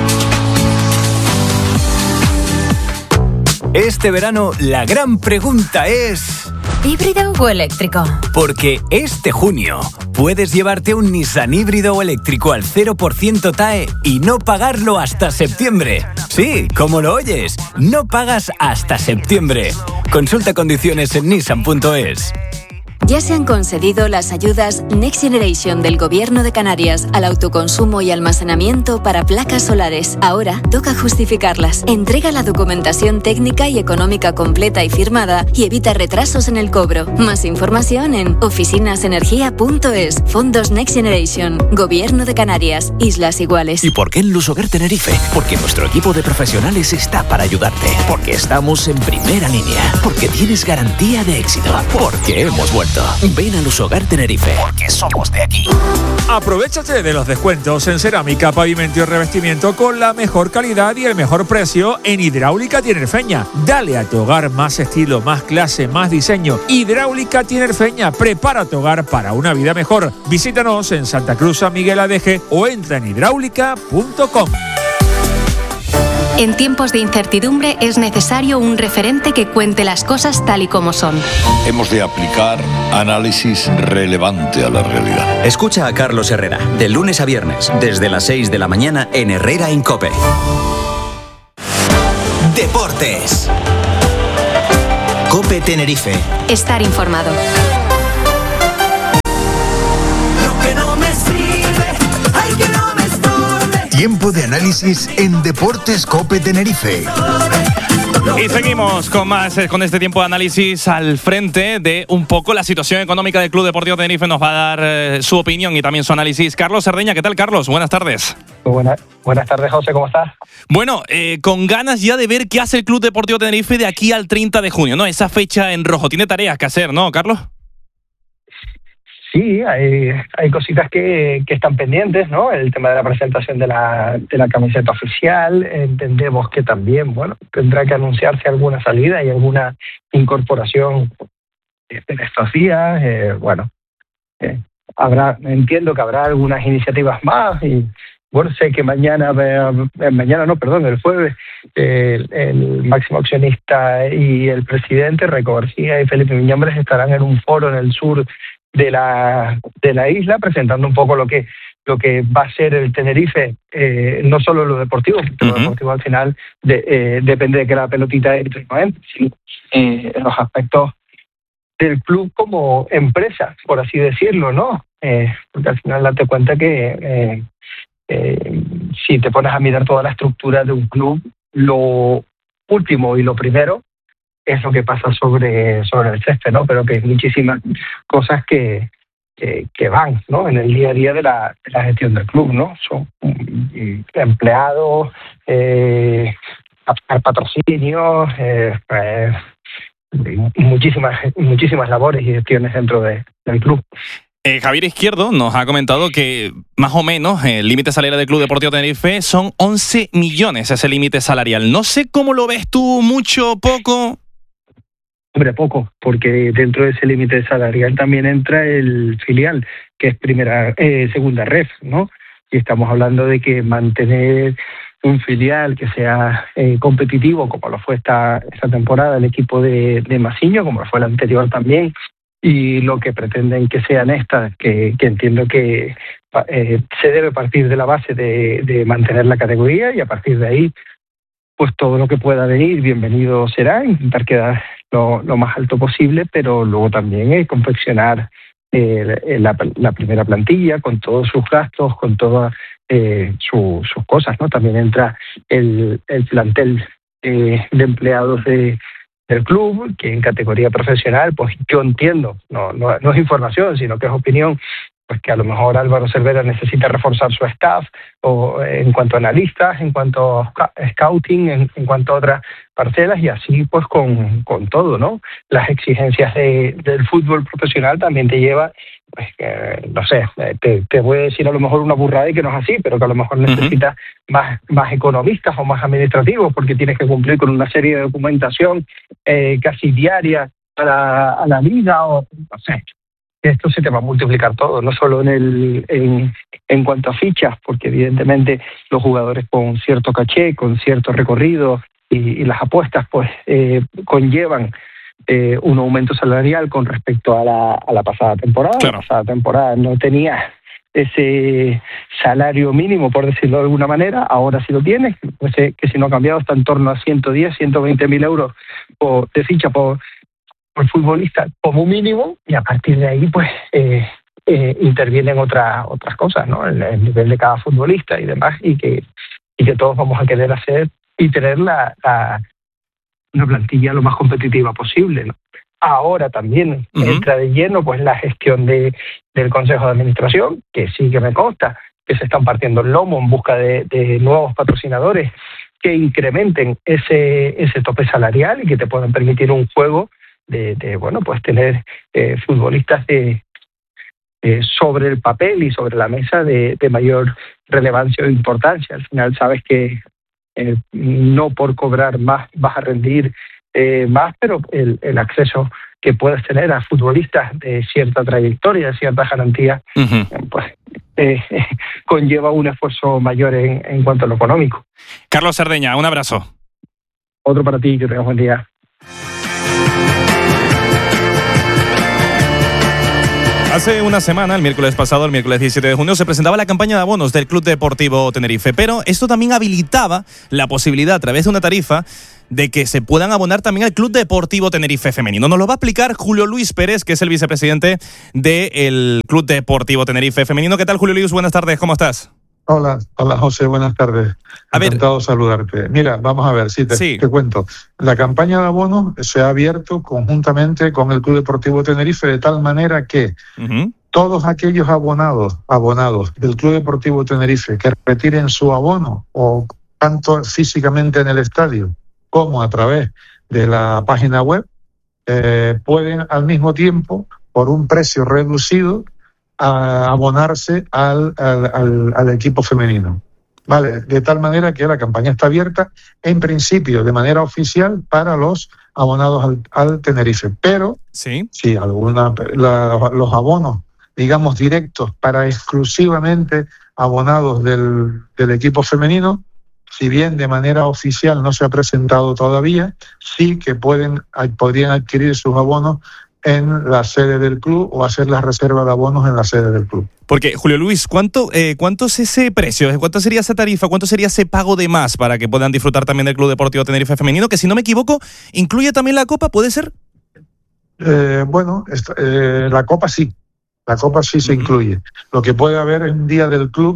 Este verano la gran pregunta es... ¿híbrido o eléctrico? Porque este junio puedes llevarte un Nissan híbrido o eléctrico al cero por ciento T A E y no pagarlo hasta septiembre. Sí, como lo oyes, no pagas hasta septiembre. Consulta condiciones en nissan punto es. Ya se han concedido las ayudas Next Generation del Gobierno de Canarias al autoconsumo y almacenamiento para placas solares. Ahora toca justificarlas. Entrega la documentación técnica y económica completa y firmada y evita retrasos en el cobro. Más información en oficinasenergia punto es. Fondos Next Generation. Gobierno de Canarias. Islas Iguales. ¿Y por qué en Lusoguer Tenerife? Porque nuestro equipo de profesionales está para ayudarte. Porque estamos en primera línea. Porque tienes garantía de éxito. Porque hemos vuelto. pavimento. Ven a Lusogar Tenerife, porque somos de aquí. Aprovechate de los descuentos en cerámica, pavimento y revestimiento con la mejor calidad y el mejor precio en Hidráulica Tinerfeña. Dale a tu hogar más estilo, más clase, más diseño. Hidráulica Tinerfeña, prepara tu hogar para una vida mejor. Visítanos en Santa Cruz, San Miguel Adeje o entra en hidráulica punto com. En tiempos de incertidumbre es necesario un referente que cuente las cosas tal y como son. Hemos de aplicar análisis relevante a la realidad. Escucha a Carlos Herrera, de lunes a viernes, desde las seis de la mañana en Herrera en COPE. Deportes. COPE Tenerife. Estar informado. Tiempo de análisis en Deportes COPE Tenerife. Y seguimos con más, con este tiempo de análisis al frente de un poco la situación económica del Club Deportivo Tenerife. Nos va a dar eh, su opinión y también su análisis Carlos Cerdeña. ¿Qué tal, Carlos? Buenas tardes. Buenas, buenas tardes, José. ¿Cómo estás? Bueno, eh, con ganas ya de ver qué hace el Club Deportivo Tenerife de aquí al treinta de junio, ¿no? Esa fecha en rojo. Tiene tareas que hacer, ¿no, Carlos? Sí, hay, hay cositas que, que están pendientes, ¿no? El tema de la presentación de la, de la camiseta oficial. Entendemos que también, bueno, tendrá que anunciarse alguna salida y alguna incorporación en estos días. Eh, bueno, eh, habrá, entiendo que habrá algunas iniciativas más y, bueno, sé que mañana, eh, mañana no, perdón, el jueves, eh, el, el máximo accionista y el presidente, Reco García y Felipe Miñambres, estarán en un foro en el sur de la de la isla presentando un poco lo que lo que va a ser el Tenerife, eh, no solo lo deportivo, porque uh-huh. lo deportivo al final de, eh, depende de que la pelotita entre, sino eh, en los aspectos del club como empresa, por así decirlo, ¿no? Eh, porque al final date cuenta que eh, eh, si te pones a mirar toda la estructura de un club, lo último y lo primero es lo que pasa sobre, sobre el césped, ¿no? Pero que hay muchísimas cosas que, que, que van, ¿no? En el día a día de la, de la gestión del club, ¿no? Son um, empleados, eh, patrocinios, eh, eh, muchísimas, muchísimas labores y gestiones dentro de, del club. Eh, Javier Izquierdo nos ha comentado que más o menos el límite salarial del Club Deportivo Tenerife son once millones, ese límite salarial. No sé cómo lo ves tú, mucho, poco. Hombre, poco, porque dentro de ese límite salarial también entra el filial, que es primera, eh, segunda ref, ¿no? Y estamos hablando de que mantener un filial que sea eh, competitivo, como lo fue esta, esta temporada el equipo de, de Masiño, como lo fue el anterior también, y lo que pretenden que sean estas, que, que entiendo que eh, se debe partir de la base de, de mantener la categoría y a partir de ahí, pues todo lo que pueda venir, bienvenido será, intentar quedar lo, lo más alto posible, pero luego también eh, confeccionar eh, la, la primera plantilla con todos sus gastos, con todas eh, su, sus cosas, ¿no? También entra el, el plantel eh, de empleados de del club, que en categoría profesional, pues yo entiendo, no, no, no es información, sino que es opinión, pues que a lo mejor Álvaro Cervera necesita reforzar su staff, o en cuanto a analistas, en cuanto a scouting, en, en cuanto a otras parcelas, y así pues con, con todo, ¿no? Las exigencias de, del fútbol profesional también te lleva, pues que, no sé, te, te voy a decir a lo mejor una burrada y que no es así, pero que a lo mejor necesitas uh-huh. más, más economistas o más administrativos, porque tienes que cumplir con una serie de documentación eh, casi diaria a la, a la liga, o no sé. Esto se te va a multiplicar todo, no solo en el en, en cuanto a fichas, porque evidentemente los jugadores con cierto caché, con cierto recorrido y, y las apuestas pues eh, conllevan eh, un aumento salarial con respecto a la, a la pasada temporada. Claro. La pasada temporada no tenía ese salario mínimo, por decirlo de alguna manera, ahora sí lo tiene, pues, eh, que si no ha cambiado está en torno a ciento diez, ciento veinte mil euros por, de ficha por por futbolista como mínimo, y a partir de ahí pues eh, eh, intervienen otras otras cosas, ¿no? El, el nivel de cada futbolista y demás, y que y que todos vamos a querer hacer y tener la, la una plantilla lo más competitiva posible, ¿no? Ahora también uh-huh. entra de lleno pues la gestión de del Consejo de Administración, que sí que me consta que se están partiendo el lomo en busca de, de nuevos patrocinadores que incrementen ese ese tope salarial y que te puedan permitir un juego de, de bueno, pues tener eh, futbolistas de, eh, sobre el papel y sobre la mesa de, de mayor relevancia o importancia. Al final sabes que eh, no por cobrar más vas a rendir eh, más, pero el, el acceso que puedes tener a futbolistas de cierta trayectoria, de cierta garantía, uh-huh. pues eh, eh, conlleva un esfuerzo mayor en, en cuanto a lo económico. Carlos Cerdeña, un abrazo. Otro para ti, que tengas buen día. Hace una semana, el miércoles pasado, el miércoles diecisiete de junio, se presentaba la campaña de abonos del Club Deportivo Tenerife, pero esto también habilitaba la posibilidad, a través de una tarifa, de que se puedan abonar también al Club Deportivo Tenerife Femenino. Nos lo va a explicar Julio Luis Pérez, que es el vicepresidente del Club Deportivo Tenerife Femenino. ¿Qué tal, Julio Luis? Buenas tardes, ¿cómo estás? Hola, hola José, buenas tardes. A Encantado ver. de saludarte. Mira, vamos a ver, sí te, sí, te cuento. La campaña de abonos se ha abierto conjuntamente con el Club Deportivo Tenerife de tal manera que uh-huh. todos aquellos abonados, abonados del Club Deportivo Tenerife que retiren su abono, o tanto físicamente en el estadio como a través de la página web, eh, pueden al mismo tiempo, por un precio reducido, a abonarse al, al, al, al equipo femenino. Vale, de tal manera que la campaña está abierta, en principio, de manera oficial, para los abonados al, al Tenerife. Pero, sí, si alguna, la, los abonos, digamos, directos para exclusivamente abonados del, del equipo femenino, si bien de manera oficial no se ha presentado todavía, sí que pueden, podrían adquirir sus abonos en la sede del club o hacer la reserva de abonos en la sede del club. Porque, Julio Luis, ¿cuánto, eh, ¿cuánto es ese precio? ¿Cuánto sería esa tarifa? ¿Cuánto sería ese pago de más para que puedan disfrutar también del Club Deportivo Tenerife Femenino? Que, si no me equivoco, incluye también la Copa, ¿puede ser? Eh, bueno, esta, eh, la Copa sí. La Copa sí se uh-huh. incluye. Lo que puede haber es un día del club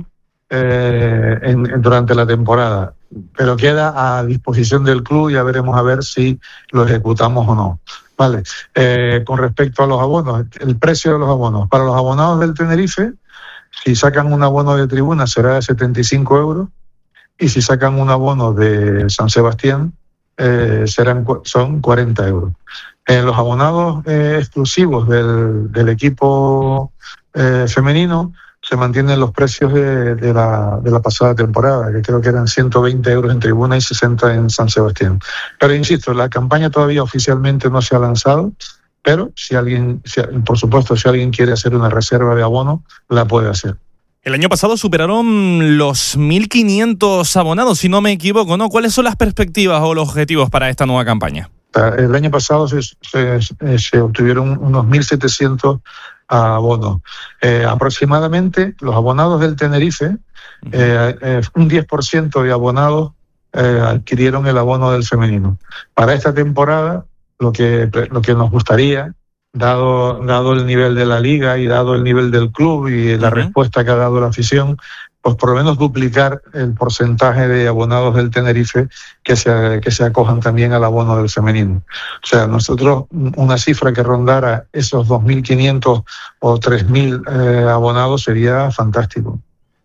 eh, en, en, durante la temporada, pero queda a disposición del club y ya veremos a ver si lo ejecutamos o no. Vale, eh, con respecto a los abonos, el precio de los abonos. Para los abonados del Tenerife, si sacan un abono de tribuna será de setenta y cinco euros, y si sacan un abono de San Sebastián eh, serán, son cuarenta euros. En los abonados eh, exclusivos del, del equipo eh, femenino se mantienen los precios de, de, la, de la pasada temporada, que creo que eran ciento veinte euros en tribuna y sesenta en San Sebastián. Pero insisto, la campaña todavía oficialmente no se ha lanzado, pero si alguien, si, por supuesto, si alguien quiere hacer una reserva de abono, la puede hacer. El año pasado superaron los mil quinientos abonados, si no me equivoco, ¿no? ¿Cuáles son las perspectivas o los objetivos para esta nueva campaña? El año pasado se, se, se obtuvieron unos mil setecientos abonos. Eh, aproximadamente los abonados del Tenerife, eh, eh, un diez por ciento de abonados eh, adquirieron el abono del femenino. Para esta temporada, lo que, lo que nos gustaría, dado, dado el nivel de la liga y dado el nivel del club y la uh-huh. respuesta que ha dado la afición, pues por lo menos duplicar el porcentaje de abonados del Tenerife que se, que se acojan también al abono del femenino. O sea, nosotros, una cifra que rondara esos dos mil quinientos o tres mil eh, abonados sería fantástico.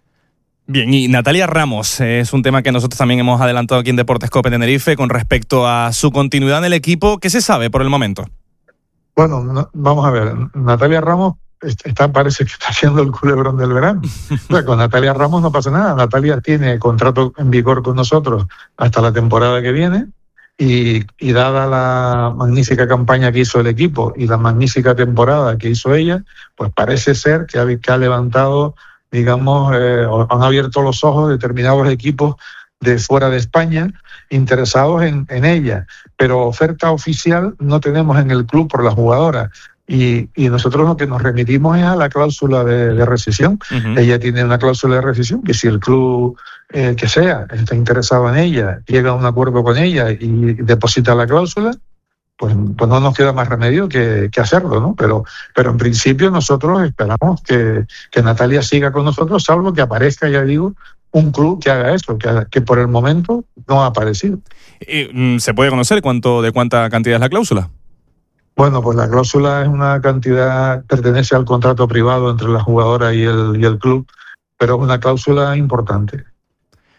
Bien, y Natalia Ramos, eh, es un tema que nosotros también hemos adelantado aquí en Deportes Cope Tenerife con respecto a su continuidad en el equipo. ¿Qué se sabe por el momento? Bueno, no, vamos a ver, Natalia Ramos Está, parece que está haciendo el culebrón del verano. O sea, con Natalia Ramos no pasa nada. Natalia tiene contrato en vigor con nosotros hasta la temporada que viene y, y dada la magnífica campaña que hizo el equipo y la magnífica temporada que hizo ella, pues parece ser que ha, que ha levantado, digamos, eh, han abierto los ojos determinados equipos de fuera de España interesados en, en ella. Pero oferta oficial no tenemos en el club por la jugadora. Y, y nosotros lo que nos remitimos es a la cláusula de, de rescisión. Uh-huh. Ella tiene una cláusula de rescisión que si el club eh, que sea está interesado en ella, llega a un acuerdo con ella y deposita la cláusula, pues, pues no nos queda más remedio que, que hacerlo, ¿no? Pero, pero en principio nosotros esperamos que, que Natalia siga con nosotros, salvo que aparezca, ya digo, un club que haga eso, que, que por el momento no ha aparecido. ¿Se puede conocer cuánto de cuánta cantidad es la cláusula? Bueno, pues la cláusula es una cantidad, pertenece al contrato privado entre la jugadora y el, y el club, pero es una cláusula importante.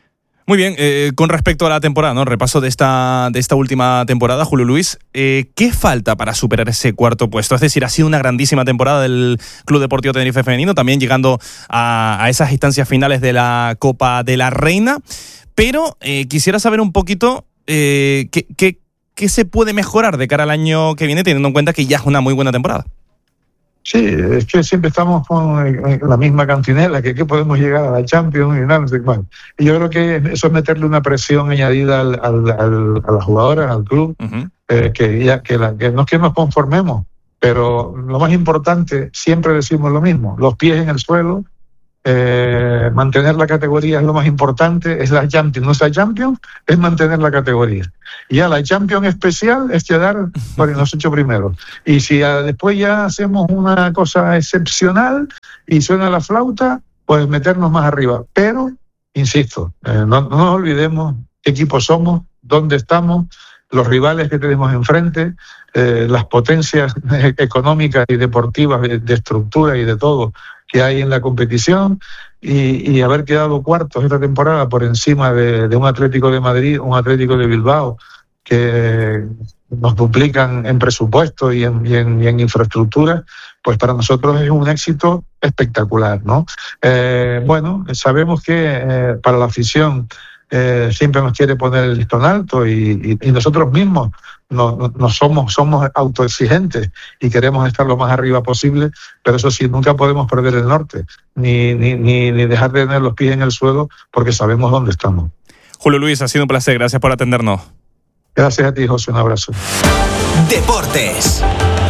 Muy bien, eh, con respecto a la temporada, ¿no? Repaso de esta, de esta última temporada, Julio Luis, eh, ¿qué falta para superar ese cuarto puesto? Es decir, ha sido una grandísima temporada del Club Deportivo Tenerife Femenino, también llegando a, a esas instancias finales de la Copa de la Reina, pero eh, quisiera saber un poquito eh, qué, qué, qué se puede mejorar de cara al año que viene, teniendo en cuenta que ya es una muy buena temporada. Sí, es que siempre estamos con la misma cantinela, que, que podemos llegar a la Champions y nada, no sé cuál. Y yo creo que eso es meterle una presión añadida al, al, al, a las jugadoras, al club, uh-huh. eh, que, ya, que, la, que no es que nos conformemos, pero lo más importante, siempre decimos lo mismo, los pies en el suelo, eh, mantener la categoría es lo más importante, es la Champions, no es la Champions, es mantener la categoría. Y ya la Champions especial es quedar por los ocho primeros. Y si ya, después ya hacemos una cosa excepcional y suena la flauta, pues meternos más arriba. Pero, insisto, eh, no, no nos olvidemos qué equipo somos, dónde estamos, los rivales que tenemos enfrente, eh, las potencias económicas y deportivas de, de estructura y de todo que hay en la competición, y, y haber quedado cuartos esta temporada por encima de, de un Atlético de Madrid, un Atlético de Bilbao, que nos duplican en presupuesto y en, y en, y en infraestructura, pues para nosotros es un éxito espectacular, ¿no? Eh, bueno, sabemos que eh, para la afición eh, siempre nos quiere poner el listón alto, y, y, y nosotros mismos no, no, no somos, somos autoexigentes y queremos estar lo más arriba posible, pero eso sí, nunca podemos perder el norte, ni, ni, ni, ni dejar de tener los pies en el suelo, porque sabemos dónde estamos. Julio Luis, ha sido un placer, gracias por atendernos. Gracias a ti, José, un abrazo. Deportes.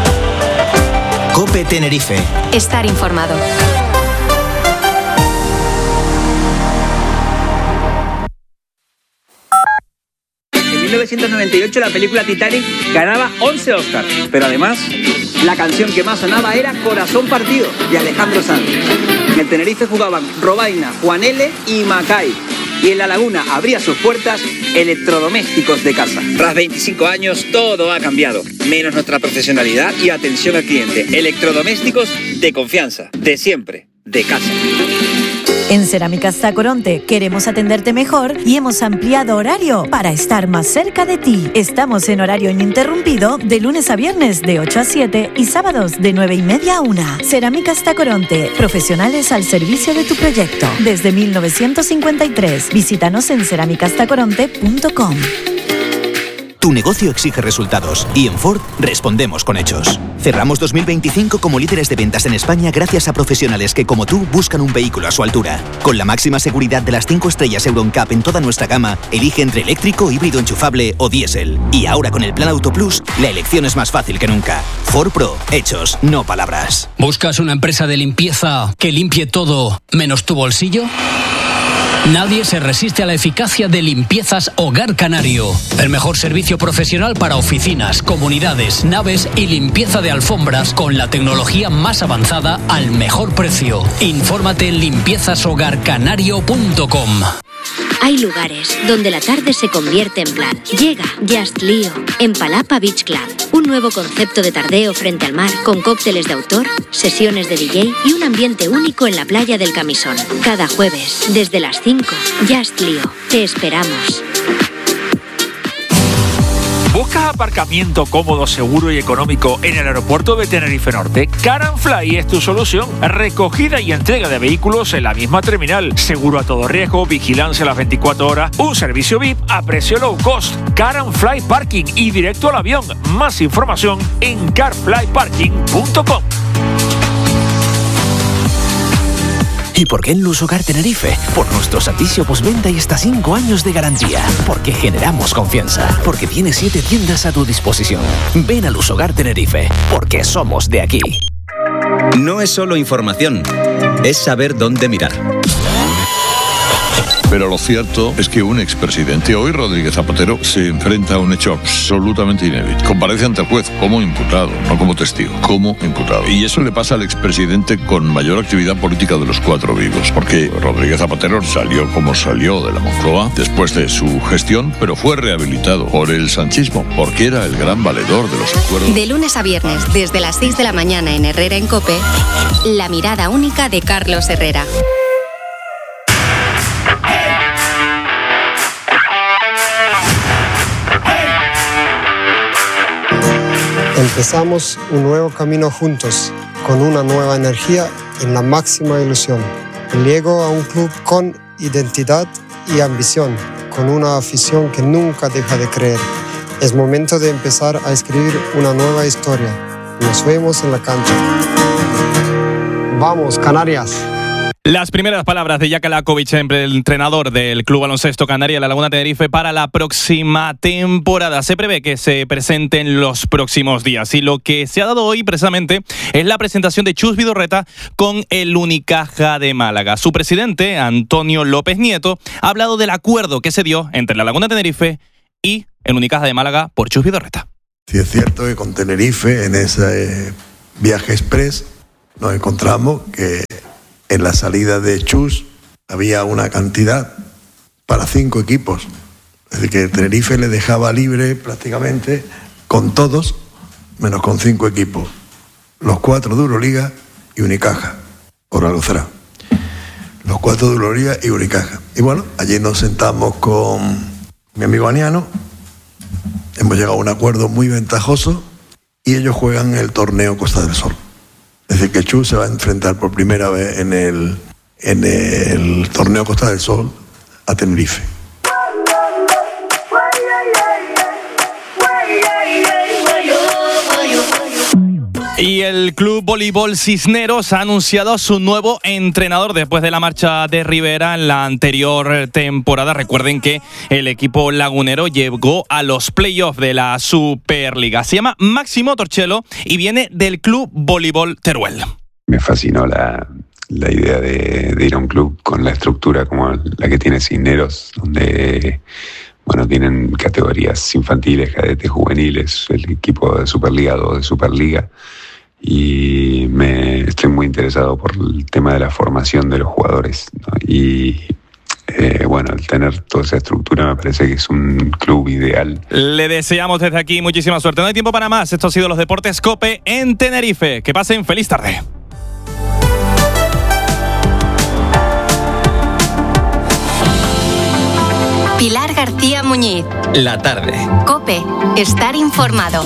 COPE Tenerife. Estar informado. En mil novecientos noventa y ocho la película Titanic ganaba once Oscars, pero además la canción que más sonaba era Corazón Partido, de Alejandro Sanz. En el Tenerife jugaban Robaina, Juan L. y Macay. Y en La Laguna abría sus puertas Electrodomésticos de Casa. Tras veinticinco años, todo ha cambiado, menos nuestra profesionalidad y atención al cliente. Electrodomésticos de confianza, de siempre, de casa. En Cerámicas Tacoronte queremos atenderte mejor y hemos ampliado horario para estar más cerca de ti. Estamos en horario ininterrumpido de lunes a viernes de ocho a siete y sábados de nueve y media a una. Cerámicas Tacoronte, profesionales al servicio de tu proyecto. Desde mil novecientos cincuenta y tres, visítanos en cerámicas tacoronte punto com. Tu negocio exige resultados y en Ford respondemos con hechos. Cerramos dos mil veinticinco como líderes de ventas en España gracias a profesionales que, como tú, buscan un vehículo a su altura. Con la máxima seguridad de las cinco estrellas Euro N C A P en toda nuestra gama, elige entre eléctrico, híbrido enchufable o diésel. Y ahora con el Plan Auto Plus, la elección es más fácil que nunca. Ford Pro, hechos, no palabras. ¿Buscas una empresa de limpieza que limpie todo menos tu bolsillo? Nadie se resiste a la eficacia de Limpiezas Hogar Canario. El mejor servicio profesional para oficinas, comunidades, naves y limpieza de alfombras con la tecnología más avanzada al mejor precio. Infórmate en limpiezas hogar canario punto com. Hay lugares donde la tarde se convierte en plan. Llega Just Lío en Palapa Beach Club. Un nuevo concepto de tardeo frente al mar con cócteles de autor, sesiones de D J y un ambiente único en la playa del Camisón. Cada jueves, desde las cinco, Just Lío. Te esperamos. ¿Buscas aparcamiento cómodo, seguro y económico en el aeropuerto de Tenerife Norte? Car and Fly es tu solución. Recogida y entrega de vehículos en la misma terminal. Seguro a todo riesgo, vigilancia a las veinticuatro horas, un servicio V I P a precio low cost. Car and Fly Parking y directo al avión. Más información en car fly parking punto com. ¿Y por qué en Lusogar Tenerife? Por nuestro servicio postventa y hasta cinco años de garantía. Porque generamos confianza. Porque tiene siete tiendas a tu disposición. Ven a Lusogar Tenerife. Porque somos de aquí. No es solo información, es saber dónde mirar. Pero lo cierto es que un expresidente, hoy Rodríguez Zapatero, se enfrenta a un hecho absolutamente inédito. Comparece ante el juez como imputado, no como testigo, como imputado. Y eso le pasa al expresidente con mayor actividad política de los cuatro vivos, porque Rodríguez Zapatero salió como salió de la Moncloa después de su gestión, pero fue rehabilitado por el sanchismo, porque era el gran valedor de los acuerdos. De lunes a viernes, desde las seis de la mañana en Herrera en COPE, la mirada única de Carlos Herrera. Empezamos un nuevo camino juntos, con una nueva energía y la máxima ilusión. Llego a un club con identidad y ambición, con una afición que nunca deja de creer. Es momento de empezar a escribir una nueva historia. Nos vemos en la cancha. ¡Vamos, Canarias! Las primeras palabras de Jaka Lakovic, el entrenador del Club Baloncesto Canaria La Laguna Tenerife, para la próxima temporada. Se prevé que se presente en los próximos días, y lo que se ha dado hoy precisamente es la presentación de Chus Vidorreta con el Unicaja de Málaga. Su presidente, Antonio López Nieto, ha hablado del acuerdo que se dio entre La Laguna Tenerife y el Unicaja de Málaga por Chus Vidorreta. Sí, es cierto que con Tenerife, en ese viaje express, nos encontramos que en la salida de Chus había una cantidad para cinco equipos. Es decir, que Tenerife le dejaba libre prácticamente con todos, menos con cinco equipos. Los cuatro de Euroliga y Unicaja, por algo será. Los cuatro de Euroliga y Unicaja. Y bueno, allí nos sentamos con mi amigo Aniano, hemos llegado a un acuerdo muy ventajoso y ellos juegan el torneo Costa del Sol. Es decir, que Chus se va a enfrentar por primera vez en el, en el torneo Costa del Sol a Tenerife. Y el Club Voleibol Cisneros ha anunciado a su nuevo entrenador después de la marcha de Rivera en la anterior temporada. Recuerden que el equipo lagunero llegó a los playoffs de la Superliga. Se llama Máximo Torcello y viene del Club Voleibol Teruel. Me fascinó la, la idea de, de ir a un club con la estructura como la que tiene Cisneros, donde bueno, tienen categorías infantiles, cadetes, juveniles, el equipo de Superliga, dos de Superliga. Y me estoy muy interesado por el tema de la formación de los jugadores, ¿no? Y eh, bueno, el tener toda esa estructura me parece que es un club ideal. Le deseamos desde aquí muchísima suerte. No hay tiempo para más. Esto ha sido los Deportes COPE en Tenerife. Que pasen feliz tarde. Pilar García Muñiz. La tarde. COPE. Estar informado.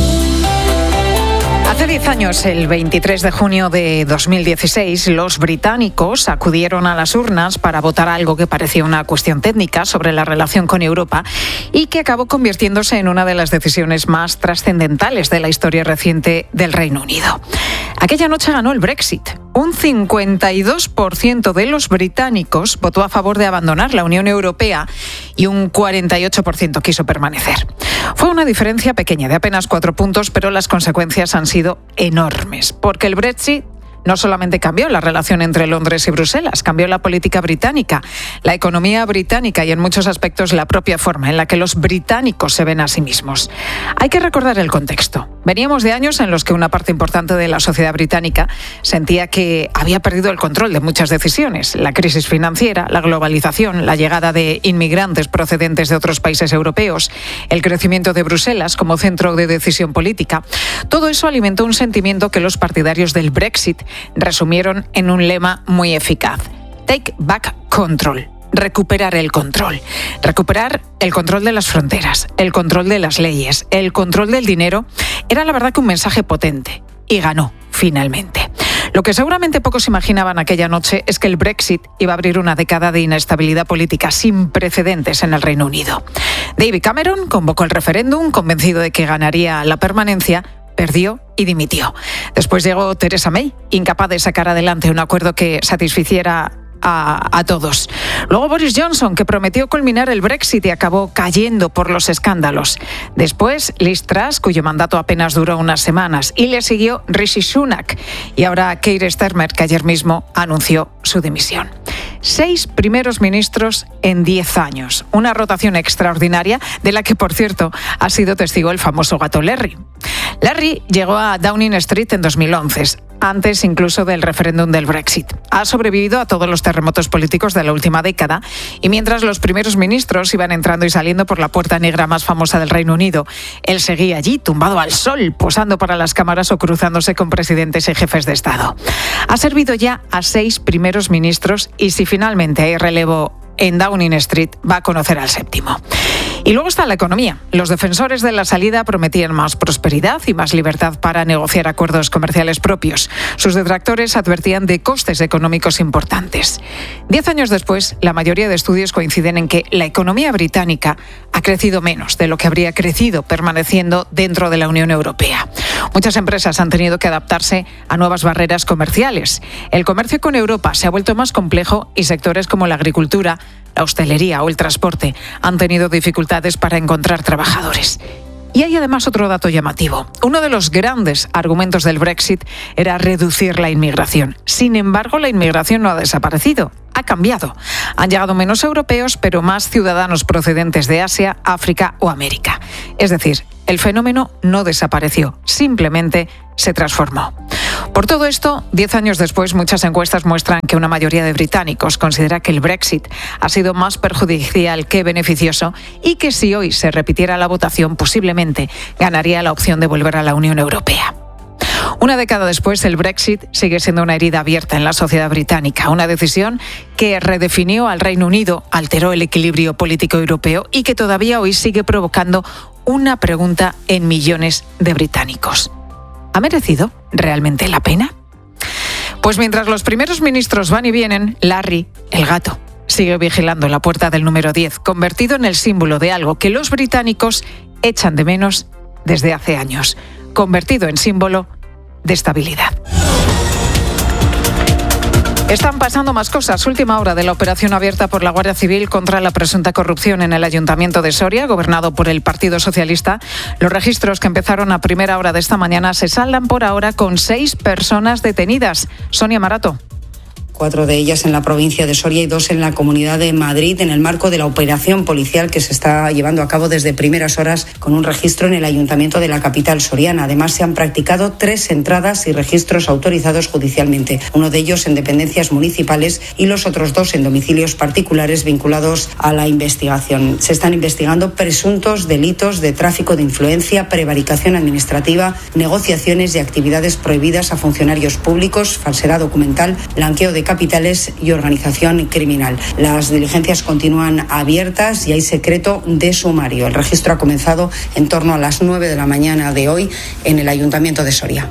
Hace diez años, el veintitrés de junio de dos mil dieciséis, los británicos acudieron a las urnas para votar algo que parecía una cuestión técnica sobre la relación con Europa y que acabó convirtiéndose en una de las decisiones más trascendentales de la historia reciente del Reino Unido. Aquella noche ganó el Brexit. Un cincuenta y dos por ciento de los británicos votó a favor de abandonar la Unión Europea y un cuarenta y ocho por ciento quiso permanecer. Fue una diferencia pequeña, de apenas cuatro puntos, pero las consecuencias han sido enormes, porque el Brexit no solamente cambió la relación entre Londres y Bruselas, cambió la política británica, la economía británica y en muchos aspectos la propia forma en la que los británicos se ven a sí mismos. Hay que recordar el contexto. Veníamos de años en los que una parte importante de la sociedad británica sentía que había perdido el control de muchas decisiones. La crisis financiera, la globalización, la llegada de inmigrantes procedentes de otros países europeos, el crecimiento de Bruselas como centro de decisión política. Todo eso alimentó un sentimiento que los partidarios del Brexit resumieron en un lema muy eficaz: Take back control. Recuperar el control. Recuperar el control de las fronteras, el control de las leyes, el control del dinero. Era la verdad que un mensaje potente. Y ganó, finalmente. Lo que seguramente pocos imaginaban aquella noche es que el Brexit iba a abrir una década de inestabilidad política sin precedentes en el Reino Unido. David Cameron convocó el referéndum, convencido de que ganaría la permanencia, perdió y dimitió. Después llegó Theresa May, incapaz de sacar adelante un acuerdo que satisficiera A, a todos. Luego Boris Johnson, que prometió culminar el Brexit y acabó cayendo por los escándalos. Después Liz Truss, cuyo mandato apenas duró unas semanas, y le siguió Rishi Sunak. Y ahora Keir Starmer, que ayer mismo anunció su dimisión. Seis primeros ministros en diez años. Una rotación extraordinaria de la que, por cierto, ha sido testigo el famoso gato Larry. Larry llegó a Downing Street en dos mil once, antes incluso del referéndum del Brexit. Ha sobrevivido a todos los terremotos políticos de la última década y mientras los primeros ministros iban entrando y saliendo por la puerta negra más famosa del Reino Unido, él seguía allí, tumbado al sol, posando para las cámaras o cruzándose con presidentes y jefes de Estado. Ha servido ya a seis primeros ministros y si finalmente hay relevo en Downing Street, va a conocer al séptimo. Y luego está la economía. Los defensores de la salida prometían más prosperidad y más libertad para negociar acuerdos comerciales propios. Sus detractores advertían de costes económicos importantes. Diez años después, la mayoría de estudios coinciden en que la economía británica ha crecido menos de lo que habría crecido permaneciendo dentro de la Unión Europea. Muchas empresas han tenido que adaptarse a nuevas barreras comerciales. El comercio con Europa se ha vuelto más complejo y sectores como la agricultura, la hostelería o el transporte han tenido dificultades para encontrar trabajadores. Y hay además otro dato llamativo. Uno de los grandes argumentos del Brexit era reducir la inmigración. Sin embargo, la inmigración no ha desaparecido, ha cambiado. Han llegado menos europeos, pero más ciudadanos procedentes de Asia, África o América. Es decir, el fenómeno no desapareció, simplemente se transformó. Por todo esto, diez años después, muchas encuestas muestran que una mayoría de británicos considera que el Brexit ha sido más perjudicial que beneficioso y que si hoy se repitiera la votación, posiblemente ganaría la opción de volver a la Unión Europea. Una década después, el Brexit sigue siendo una herida abierta en la sociedad británica, una decisión que redefinió al Reino Unido, alteró el equilibrio político europeo y que todavía hoy sigue provocando una pregunta en millones de británicos. ¿Ha merecido realmente la pena? Pues mientras los primeros ministros van y vienen, Larry, el gato, sigue vigilando la puerta del número diez, convertido en el símbolo de algo que los británicos echan de menos desde hace años, convertido en símbolo de estabilidad. Están pasando más cosas. Última hora de la operación abierta por la Guardia Civil contra la presunta corrupción en el Ayuntamiento de Soria, gobernado por el Partido Socialista. Los registros que empezaron a primera hora de esta mañana se saldan por ahora con seis personas detenidas. Sonia Marato. Cuatro de ellas en la provincia de Soria y dos en la Comunidad de Madrid, en el marco de la operación policial que se está llevando a cabo desde primeras horas con un registro en el ayuntamiento de la capital soriana. Además, se han practicado tres entradas y registros autorizados judicialmente, uno de ellos en dependencias municipales y los otros dos en domicilios particulares vinculados a la investigación. Se están investigando presuntos delitos de tráfico de influencia, prevaricación administrativa, negociaciones y actividades prohibidas a funcionarios públicos, falsedad documental, blanqueo de capitales y organización criminal. Las diligencias continúan abiertas y hay secreto de sumario. El registro ha comenzado en torno a las nueve de la mañana de hoy en el Ayuntamiento de Soria.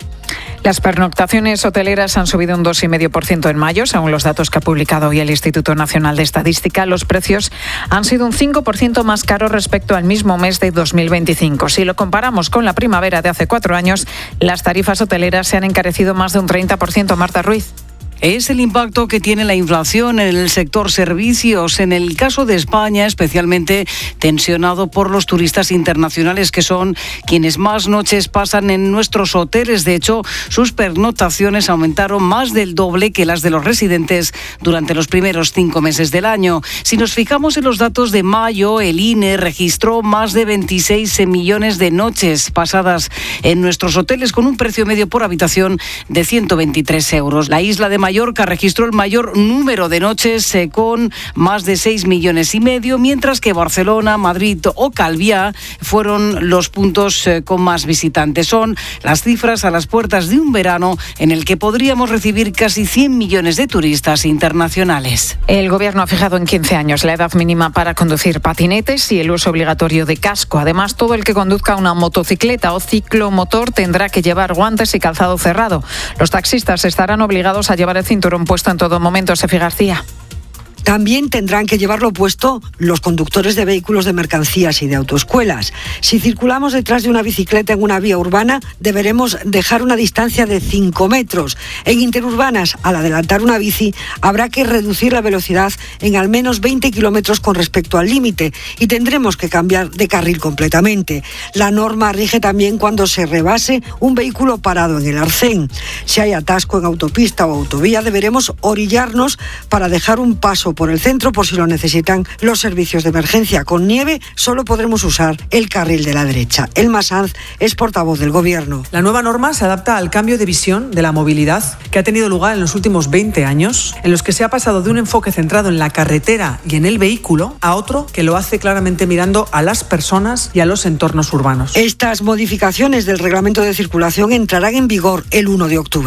Las pernoctaciones hoteleras han subido un dos coma cinco por ciento en mayo, según los datos que ha publicado hoy el Instituto Nacional de Estadística. Los precios han sido un cinco por ciento más caros respecto al mismo mes de dos mil veinticinco. Si lo comparamos con la primavera de hace cuatro años, las tarifas hoteleras se han encarecido más de un treinta por ciento. Marta Ruiz. Es el impacto que tiene la inflación en el sector servicios. En el caso de España, especialmente tensionado por los turistas internacionales, que son quienes más noches pasan en nuestros hoteles. De hecho, sus pernoctaciones aumentaron más del doble que las de los residentes durante los primeros cinco meses del año. Si nos fijamos en los datos de mayo, el I N E registró más de veintiséis millones de noches pasadas en nuestros hoteles, con un precio medio por habitación de ciento veintitrés euros. La isla de Mallorca registró el mayor número de noches eh, con más de seis millones y medio, mientras que Barcelona, Madrid o Calviá fueron los puntos eh, con más visitantes. Son las cifras a las puertas de un verano en el que podríamos recibir casi cien millones de turistas internacionales. El Gobierno ha fijado en quince años la edad mínima para conducir patinetes y el uso obligatorio de casco. Además, todo el que conduzca una motocicleta o ciclomotor tendrá que llevar guantes y calzado cerrado. Los taxistas estarán obligados a llevar el cinturón puesto en todo momento. Sefi García. También tendrán que llevarlo puesto los conductores de vehículos de mercancías y de autoescuelas. Si circulamos detrás de una bicicleta en una vía urbana, deberemos dejar una distancia de cinco metros. En interurbanas, al adelantar una bici, habrá que reducir la velocidad en al menos veinte kilómetros con respecto al límite y tendremos que cambiar de carril completamente. La norma rige también cuando se rebase un vehículo parado en el arcén. Si hay atasco en autopista o autovía, deberemos orillarnos para dejar un paso por el centro por si lo necesitan los servicios de emergencia. Con nieve solo podremos usar el carril de la derecha. Elma Sanz es portavoz del Gobierno. La nueva norma se adapta al cambio de visión de la movilidad que ha tenido lugar en los últimos veinte años, en los que se ha pasado de un enfoque centrado en la carretera y en el vehículo a otro que lo hace claramente mirando a las personas y a los entornos urbanos. Estas modificaciones del reglamento de circulación entrarán en vigor el uno de octubre.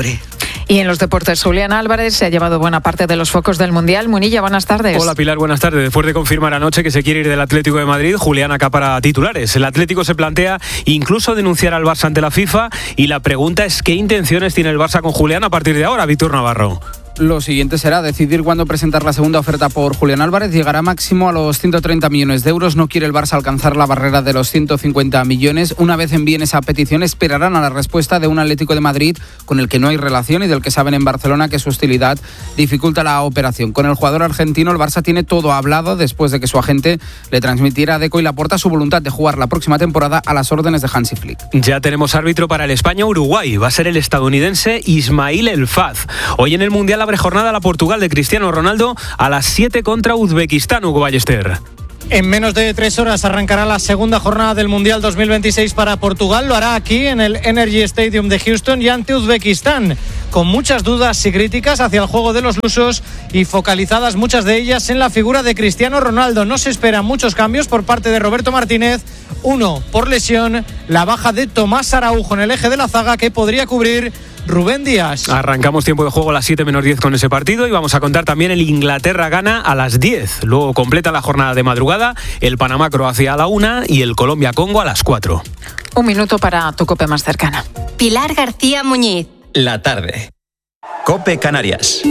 Y en los deportes, Julián Álvarez se ha llevado buena parte de los focos del Mundial. Munilla, buenas tardes. Hola Pilar, buenas tardes. Después de confirmar anoche que se quiere ir del Atlético de Madrid, Julián acapara titulares. El Atlético se plantea incluso denunciar al Barça ante la FIFA y la pregunta es ¿qué intenciones tiene el Barça con Julián a partir de ahora, Víctor Navarro? Lo siguiente será decidir cuándo presentar la segunda oferta por Julián Álvarez. Llegará máximo a los ciento treinta millones de euros. No quiere el Barça alcanzar la barrera de los ciento cincuenta millones. Una vez envíen esa petición, esperarán a la respuesta de un Atlético de Madrid con el que no hay relación y del que saben en Barcelona que su hostilidad dificulta la operación. Con el jugador argentino, el Barça tiene todo hablado después de que su agente le transmitiera a Deco y Laporta su voluntad de jugar la próxima temporada a las órdenes de Hansi Flick. Ya tenemos árbitro para el España-Uruguay. Va a ser el estadounidense Ismail El Faz. Hoy en el Mundial abre jornada la Portugal de Cristiano Ronaldo a las siete contra Uzbekistán, Hugo Ballester. En menos de tres horas arrancará la segunda jornada del Mundial dos mil veintiséis para Portugal. Lo hará aquí en el Energy Stadium de Houston y ante Uzbekistán, con muchas dudas y críticas hacia el juego de los lusos y focalizadas muchas de ellas en la figura de Cristiano Ronaldo. No se esperan muchos cambios por parte de Roberto Martínez. Uno, por lesión, la baja de Tomás Araujo en el eje de la zaga que podría cubrir Rubén Díaz. Arrancamos tiempo de juego a las siete menos diez con ese partido y vamos a contar también el Inglaterra-Ghana a las diez. Luego completa la jornada de madrugada el Panamá-Croacia a la una y el Colombia-Congo a las cuatro. Un minuto para tu COPE más cercana. Pilar García Muñiz. La tarde. COPE Canarias.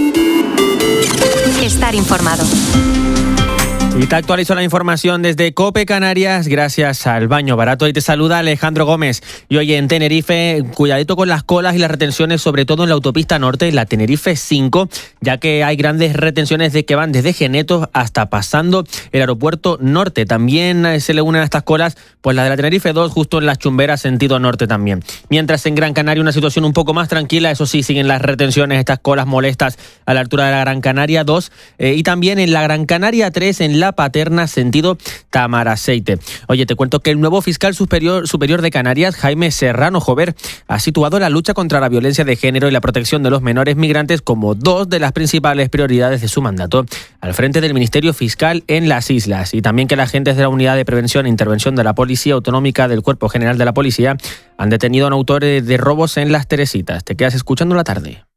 Estar informado. Y te actualizo la información desde COPE Canarias gracias al Baño Barato. Y te saluda Alejandro Gómez. Y hoy en Tenerife, cuidadito con las colas y las retenciones, sobre todo en la autopista norte, la Tenerife cinco, ya que hay grandes retenciones de que van desde Genetos hasta pasando el aeropuerto norte. También se le unen a estas colas pues la de la Tenerife dos, justo en las Chumberas, sentido norte también. Mientras en Gran Canaria una situación un poco más tranquila, eso sí, siguen las retenciones, estas colas molestas a la altura de la Gran Canaria dos eh, y también en la Gran Canaria tres, en la Paterna, sentido Tamaraceite. Oye, te cuento que el nuevo fiscal superior, superior de Canarias, Jaime Serrano Jover, ha situado la lucha contra la violencia de género y la protección de los menores migrantes como dos de las principales prioridades de su mandato al frente del Ministerio Fiscal en las islas, y también que los agentes de la Unidad de Prevención e Intervención de la Policía Autonómica del Cuerpo General de la Policía han detenido a un autor de robos en Las Teresitas. Te quedas escuchando la tarde.